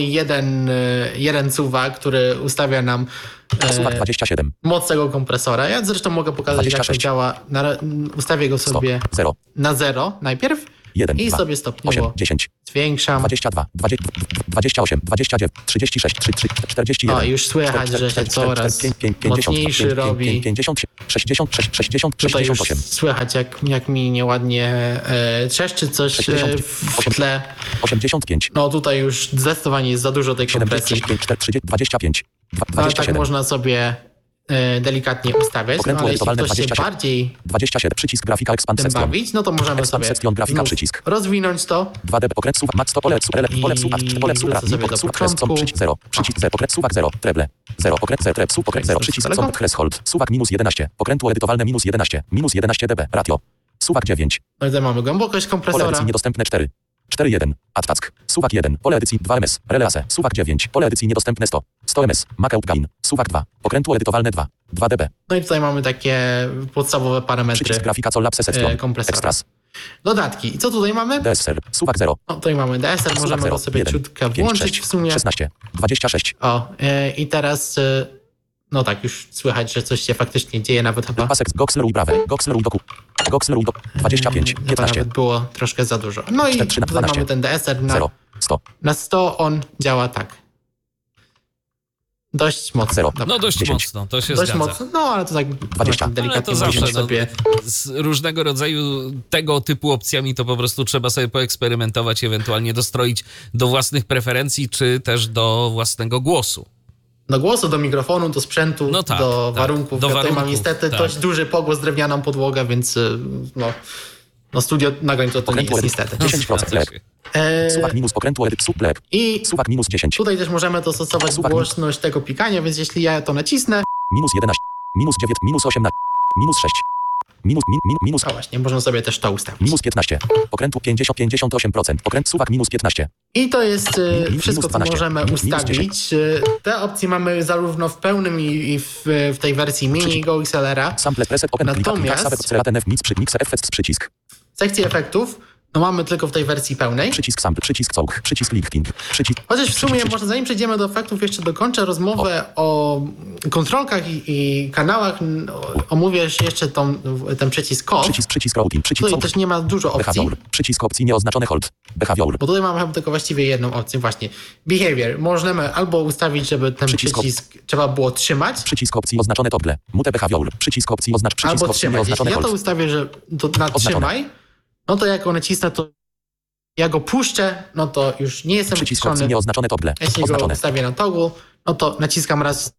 jeden suwak, który ustawia nam Suwak 27. moc tego kompresora. Ja zresztą mogę pokazać, jak to 26. działa. Ustawię go 100, sobie 0, na 0 najpierw 1, i 2, sobie stopniowo 8, 10, zwiększam. 22, 28, 29, 36, 41. O, już słychać, że się coraz mocniejszy robi. 50, 66, 60, Tutaj już 68. słychać, jak mi nieładnie trzeszczy coś 60, w tle. 85, No tutaj już zdecydowanie jest za dużo tej kompresji. 75, 40, 25, Ale tak 27, można sobie delikatnie ustawiać, no, Okrętło ale jeśli edytowalne ktoś się 27. bardziej 27, przycisk grafika Expand tym Session. bawić, no to możemy Expand sobie Session, grafika, znów przycisk. rozwinąć to. 2D okręt suwak, max to pole supra, wrócę sobie do początku. przycisk 0, przycisk 0, okręt suwak 0, treble, 0, okręt 0, treb, okręt 0, przycisk daleko? sąd, threshold, suwak -11, okrętło edytowalne -11 dB, ratio, suwak 9, No i tutaj mamy głębokość pole kompresora. edycji niedostępne 4, 4.1, adtask, suwak 1, pole edycji 2 ms, relase, suwak 9, pole edycji niedostępne 100, 100 ms, Macaup gain, suwak 2, okrętło edytowalne 2 dB, No i tutaj mamy takie podstawowe parametry przycisk grafika Collab Session, kompresora. Extras, Dodatki. I co tutaj mamy? DSR, suwak 0, No tutaj mamy DSR, suwak możemy 0, go sobie 1, ciutkę 5, włączyć 6, w sumie. 16, 26, O, i teraz no tak, już słychać, że coś się faktycznie dzieje, nawet chyba. pasek Goxleru Brave, Goxleru Doku, Goxleru do 25, Chyba 15, nawet było troszkę za dużo. No i 4, tutaj 12, mamy ten DSR 0, 100, na 100, on działa tak. Dość mocno. 0, Dobra. No dość 10. mocno, to się Dość zgadza. mocno, no ale to tak 20. delikatnie Ale to musimy zawsze sobie. z różnego rodzaju tego typu opcjami to po prostu trzeba sobie poeksperymentować, ewentualnie dostroić do własnych preferencji, czy też do własnego głosu. Do głosu, do mikrofonu, do sprzętu, No tak, do tak, warunków. do Ja tutaj mam warunków, niestety tak. dość duży pogłos, drewnianą podłogę, więc no studio nagrań to nie Okrętło jest edycji. niestety. 10%, Zgadza się. suwak minus okrętło edyt, suwak, I suwak -10, tutaj też możemy dostosować Suwak- głośność tego pikania, więc jeśli ja to nacisnę, -11, -9, -18, -6, minus, a właśnie, można sobie też to ustawić. -15, okrętu 58%, okręt suwak -15, I to jest minus wszystko, co 12, możemy minus ustawić. Te opcje mamy zarówno w pełnym i w tej wersji mini Go XLR-a. sample preset, open Natomiast- mix effects, przycisk, Sekcję efektów no mamy tylko w tej wersji pełnej. przycisk sample, przycisk czołg, przycisk lifting, przycisk, Chociaż w sumie, może zanim przejdziemy do efektów, jeszcze dokończę rozmowę o kontrolkach i kanałach. Omówię jeszcze ten przycisk COF. przycisk routing, przycisk Tutaj też nie ma dużo opcji, behavior, przycisk opcji nieoznaczone hold, behavior, bo tutaj mamy chyba tylko właściwie jedną opcję, właśnie. Behavior. Możemy albo ustawić, żeby ten Przycisk przycisk trzeba było trzymać, przycisk opcji oznaczone toggle, mute behavior, przycisk opcji przycisk albo opcji trzymać. Jeśli nieoznaczone ja to hold, ustawię, że to na trzymaj, no to jak nacisnę, to ja go puszczę, no to już nie jestem przycisk opcji wyciszony. nieoznaczone toggle, Jeśli go oznaczone, ustawię na toggle, no to naciskam raz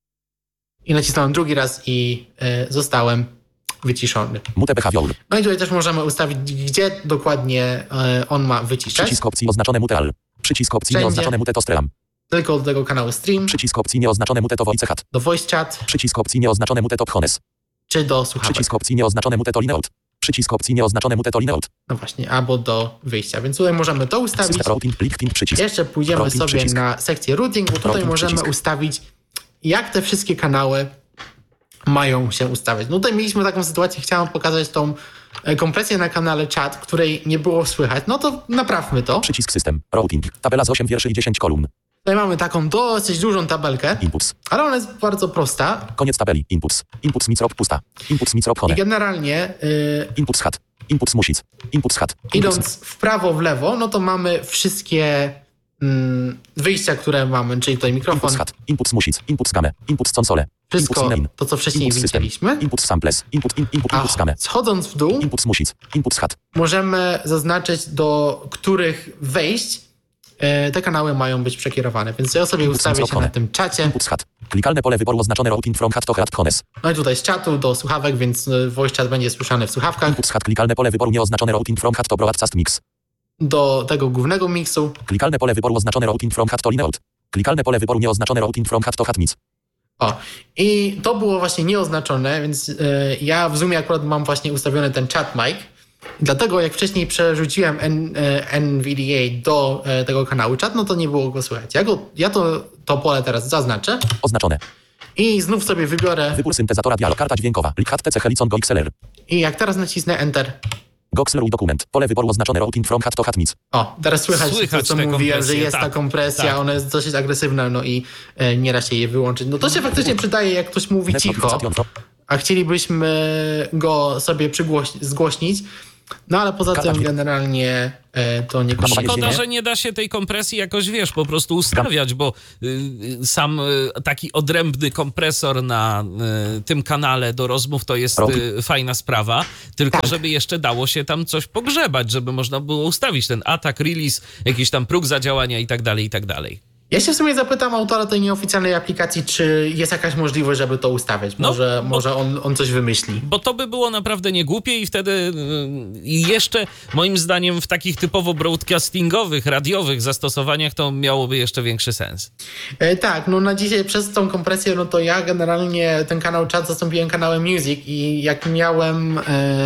i nacisnąłem drugi raz i zostałem wyciszony. mute behavior, No i tutaj też możemy ustawić, gdzie dokładnie on ma wyciszać. przycisk opcji oznaczone mute all, przycisk opcji Wszędzie. nieoznaczone mute to stream, Tylko do tego kanału stream, przycisk opcji nieoznaczone mute to voice chat, do voice chat, przycisk opcji nieoznaczone mute to hones, czy do słuchawek. przycisk opcji nieoznaczone mute to lineout, przycisk opcji nieoznaczone mute to lineout, No właśnie, albo do wyjścia. Więc tutaj możemy to ustawić. system routing, lifting, przycisk, Jeszcze pójdziemy Routing, sobie przycisk. na sekcję routing, bo tutaj Routing, możemy przycisk. ustawić, jak te wszystkie kanały mają się ustawiać. No tutaj mieliśmy taką sytuację, chciałem pokazać tą kompresję na kanale chat, której nie było słychać. No to naprawmy to. przycisk system, routing, tabela z 8 wierszy i 10 kolumn, Tutaj mamy taką dosyć dużą tabelkę, inputs, ale ona jest bardzo prosta koniec tabeli, inputs microp pusta, inputs microp i hone, generalnie inputs hat, inputs music, inputs hat, idąc w prawo, w lewo, no to mamy wszystkie wyjścia, które mamy, czyli tutaj mikrofon, inputs hat, inputs music, inputs game, inputs console, wszystko inputs main, to, co wcześniej inputs system, widzieliśmy. inputs samples, inputs A game, schodząc w dół, inputs music, inputs hat, możemy zaznaczyć, do których wejść te kanały mają być przekierowane. Więc ja sobie ustawię się na tym czacie. Input z HUD. Klikalne pole wyboru oznaczone routing from HUD to HUD Connect. No i tutaj z czatu do słuchawek, więc voice chat będzie słyszany w słuchawkach. Input z HUD. Klikalne pole wyboru nieoznaczone routing from HUD to broadcast mix. Do tego głównego miksu. Klikalne pole wyboru oznaczone routing from HUD to lineout. Klikalne pole wyboru nieoznaczone routing from HUD to HUD mix. O, i to było właśnie nieoznaczone, więc ja w Zoomie akurat mam właśnie ustawiony ten chat mic. Dlatego jak wcześniej przerzuciłem NVDA do tego kanału chat, no to nie było go słychać. Ja to pole teraz zaznaczę. Oznaczone. I znów sobie wybiorę. Wybór syntezatora dialog. Karta dźwiękowa. Lik HTC Helicon Go XLR. I jak teraz nacisnę Enter. Goxler dokument. Pole wyboru oznaczone routing from HUD to HUD mix. O, teraz słychać to, co te mówiłem, że kompresje, jest ta tak, kompresja, tak. ona jest dosyć agresywna, no i nie da się jej wyłączyć. No to się faktycznie przydaje, jak ktoś mówi cicho, a chcielibyśmy go sobie zgłośnić. No ale poza tym generalnie to nie kosztuje. Szkoda, że nie da się tej kompresji jakoś, wiesz, po prostu ustawiać, bo sam taki odrębny kompresor na tym kanale do rozmów to jest fajna sprawa, tylko żeby jeszcze dało się tam coś pogrzebać, żeby można było ustawić ten atak, release, jakiś tam próg zadziałania i tak dalej, i tak dalej. Ja się w sumie zapytam autora tej nieoficjalnej aplikacji, czy jest jakaś możliwość, żeby to ustawiać. Może on coś wymyśli. Bo to by było naprawdę niegłupie i wtedy jeszcze moim zdaniem w takich typowo broadcastingowych, radiowych zastosowaniach to miałoby jeszcze większy sens. Tak, no na dzisiaj przez tą kompresję, no to ja generalnie ten kanał chat zastąpiłem kanałem music i jak miałem...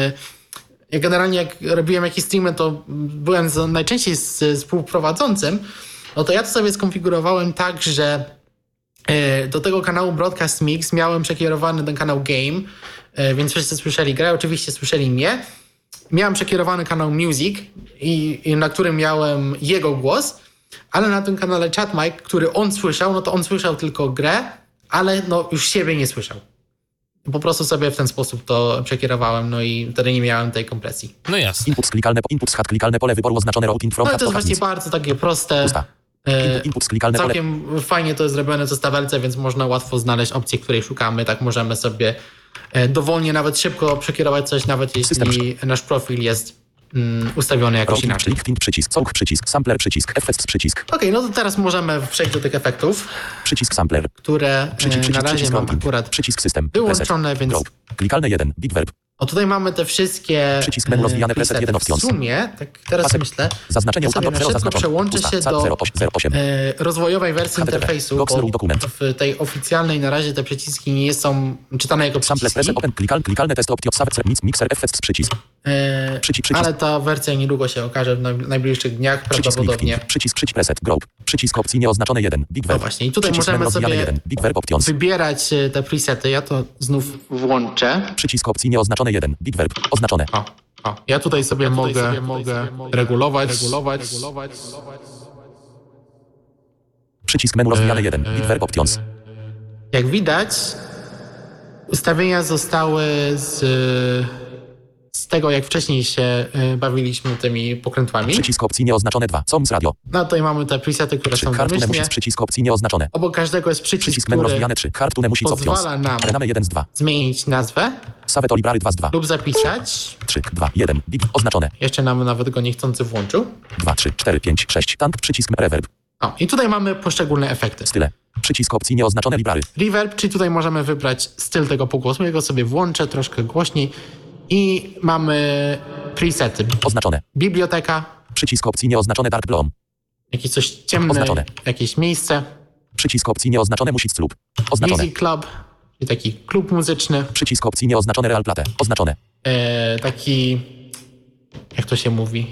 jak robiłem jakieś streamy, to byłem najczęściej z współprowadzącym. No to ja to sobie skonfigurowałem tak, że do tego kanału Broadcast Mix miałem przekierowany ten kanał Game, więc wszyscy słyszeli grę, oczywiście słyszeli mnie. Miałem przekierowany kanał Music, na którym miałem jego głos, ale na tym kanale Chat Mic, który on słyszał, no to on słyszał tylko grę, ale no już siebie nie słyszał. Po prostu sobie w ten sposób to przekierowałem, no i wtedy nie miałem tej kompresji. No jasne. Input z HUD. Klikalne pole wyboru oznaczone routing from No i HUD to to jest HUD właśnie mix. bardzo takie proste. Input z klikalne pole. Całkiem fajnie to jest zrobione w tabelce, więc można łatwo znaleźć opcję, której szukamy. Tak możemy sobie dowolnie, nawet szybko przekierować coś, nawet jeśli nasz profil jest ustawiony jakoś Routing, inaczej. link, przycisk, soak, przycisk, sampler, przycisk, effects, przycisk. Okej, no to teraz możemy przejść do tych efektów, Przycisk sampler. które na razie mam routing. akurat Przycisk system. wyłączone, Preset. więc... Globe. Klikalne 1. Big verb. O, tutaj mamy te wszystkie Przycisk menu rozwijane preset 1 w options. sumie, tak teraz Pasek. myślę, Zaznaczenie ja sobie ustawione na 0 szybko zaznaczone. przełączę się Pusta, do 08. rozwojowej wersji HTTP. interfejsu, Goxler bo dokument. w tej oficjalnej na razie te przyciski nie są czytane jako Sample przyciski. preset open. Klikalne test option. Mixer effects, przycisk. Przycisk. Ale ta wersja niedługo się okaże w najbliższych dniach prawdopodobnie. Link. Przycisk preset. Globe. Przycisk opcji nieoznaczone 1. Big No verb. właśnie, i tutaj Przycisk możemy menu rozwijane sobie 1. Big verb options. wybierać te presety. Ja to znów włączę. Przycisk opcji nieoznaczone 1. Big verb. Oznaczone. O, ja tutaj sobie mogę regulować. Przycisk menu rozwijane 1. Big verb options. Jak widać, ustawienia zostały z tego, jak wcześniej się bawiliśmy tymi pokrętłami. Przycisk opcji nieoznaczone 2. COMS radio. No tutaj mamy te presety, które są Cartoon domyślnie. music. Przycisk opcji nieoznaczone. Obok każdego jest przycisk, Przycisk menu który rozwijane 3. Cartoon music options. pozwala nam Rename 1 z 2. zmienić nazwę Saveto library 2 z 2. lub zapisać. 3, 2, 1. Big oznaczone. Jeszcze nam nawet go niechcący włączył. 2, 3, 4, 5, 6. Tank. Przycisk reverb. O, i tutaj mamy poszczególne efekty. Style. Przycisk opcji nieoznaczone library. Reverb, czyli tutaj możemy wybrać styl tego pogłosu. Ja go sobie włączę troszkę głośniej. I mamy presety. Oznaczone. Biblioteka, Przycisk opcji nieoznaczone dark bloom. jakieś coś ciemne, Oznaczone. jakieś miejsce. Przycisk opcji nieoznaczone music lub. Oznaczone. Music Club, czyli taki klub muzyczny. Przycisk opcji nieoznaczone real plate. Oznaczone. Taki, jak to się mówi?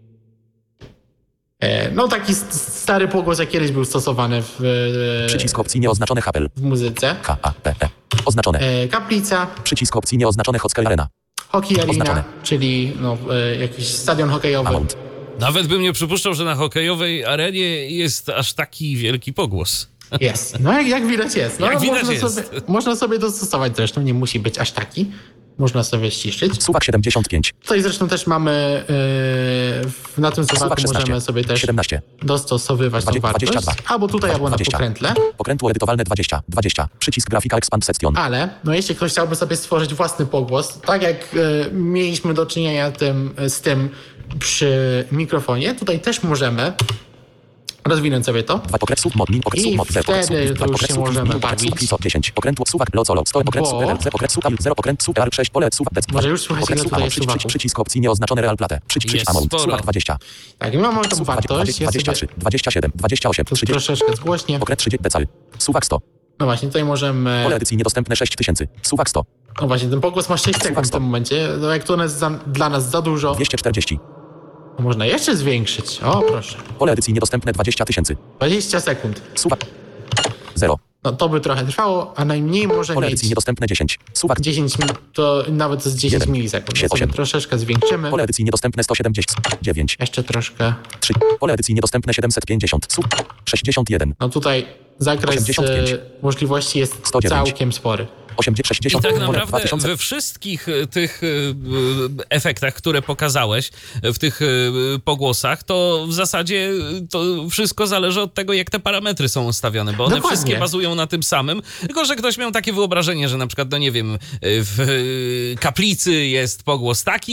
No taki stary pogłos, jak kiedyś był stosowany w Przycisk opcji nieoznaczone hapel. w muzyce. K-A-P-E. Oznaczone. Kaplica, Przycisk opcji nieoznaczone Hockey Arena. Hockey Arena, Oznaczone. czyli jakiś stadion hokejowy. Amount. Nawet bym nie przypuszczał, że na hokejowej arenie jest aż taki wielki pogłos. Jest. No jak widać jest. No, Jak widać można, jest. można sobie dostosować zresztą, nie musi być aż taki. Można sobie ściszyć. Suwak 75. Tutaj zresztą też mamy na tym Suwak suwaku 16. możemy sobie też 17. dostosowywać tą 22. wartość. Albo tutaj, albo na 20. pokrętle. Pokrętło edytowalne 20. 20. Przycisk grafika expand section. Ale no jeśli ktoś chciałby sobie stworzyć własny pogłos, tak jak mieliśmy do czynienia z tym przy mikrofonie, tutaj też możemy rozwinąć sobie to. Okręt sub mod, min, okręt sub I mod, 0, okręt sub, wtedy to już okręt się sub, możemy min, okręt sub, bawić. ISO 10, okręt suwak, locolo, 100, okręt Bo- sub, okręt sub, 0, okręt sub, R6, pole, suwak, dec, Może już słuchajcie, okręt ile sub, tutaj ammo, jest suwaków. przycisk opcji nieoznaczone real platę, przycisk Jest amount, sporo. suwak 20, Tak, i mamy tą suwak wartość. Ja 23, sobie 27, 28, to 30, troszeczkę zgłośnię. okręt 30 decal, suwak 100, No właśnie, tutaj możemy... pole edycji niedostępne 6000, suwak 100, No właśnie, ten pogłos ma 6 sekund w tym momencie. No jak to jest dla nas za dużo, 240, to można jeszcze zwiększyć. O, proszę. pole edycji niedostępne 20 000, 20 sekund. suwak 0, No to by trochę trwało, a najmniej może pole mieć edycji niedostępne 10, suwak 10 minut, to nawet z 10 Jeden. milisekund. Ja 7. sobie troszeczkę zwiększymy. pole edycji niedostępne 179, Jeszcze troszkę. 3, pole edycji niedostępne 750, sub 61, No tutaj zakres 85. możliwości jest 109. całkiem spory. 80, I 60, tak pole naprawdę 2000, we wszystkich tych efektach, które pokazałeś, w tych pogłosach, to w zasadzie to wszystko zależy od tego, jak te parametry są ustawione, bo one Dokładnie. wszystkie bazują na tym samym, tylko że ktoś miał takie wyobrażenie, że na przykład, no nie wiem, w kaplicy jest pogłos taki,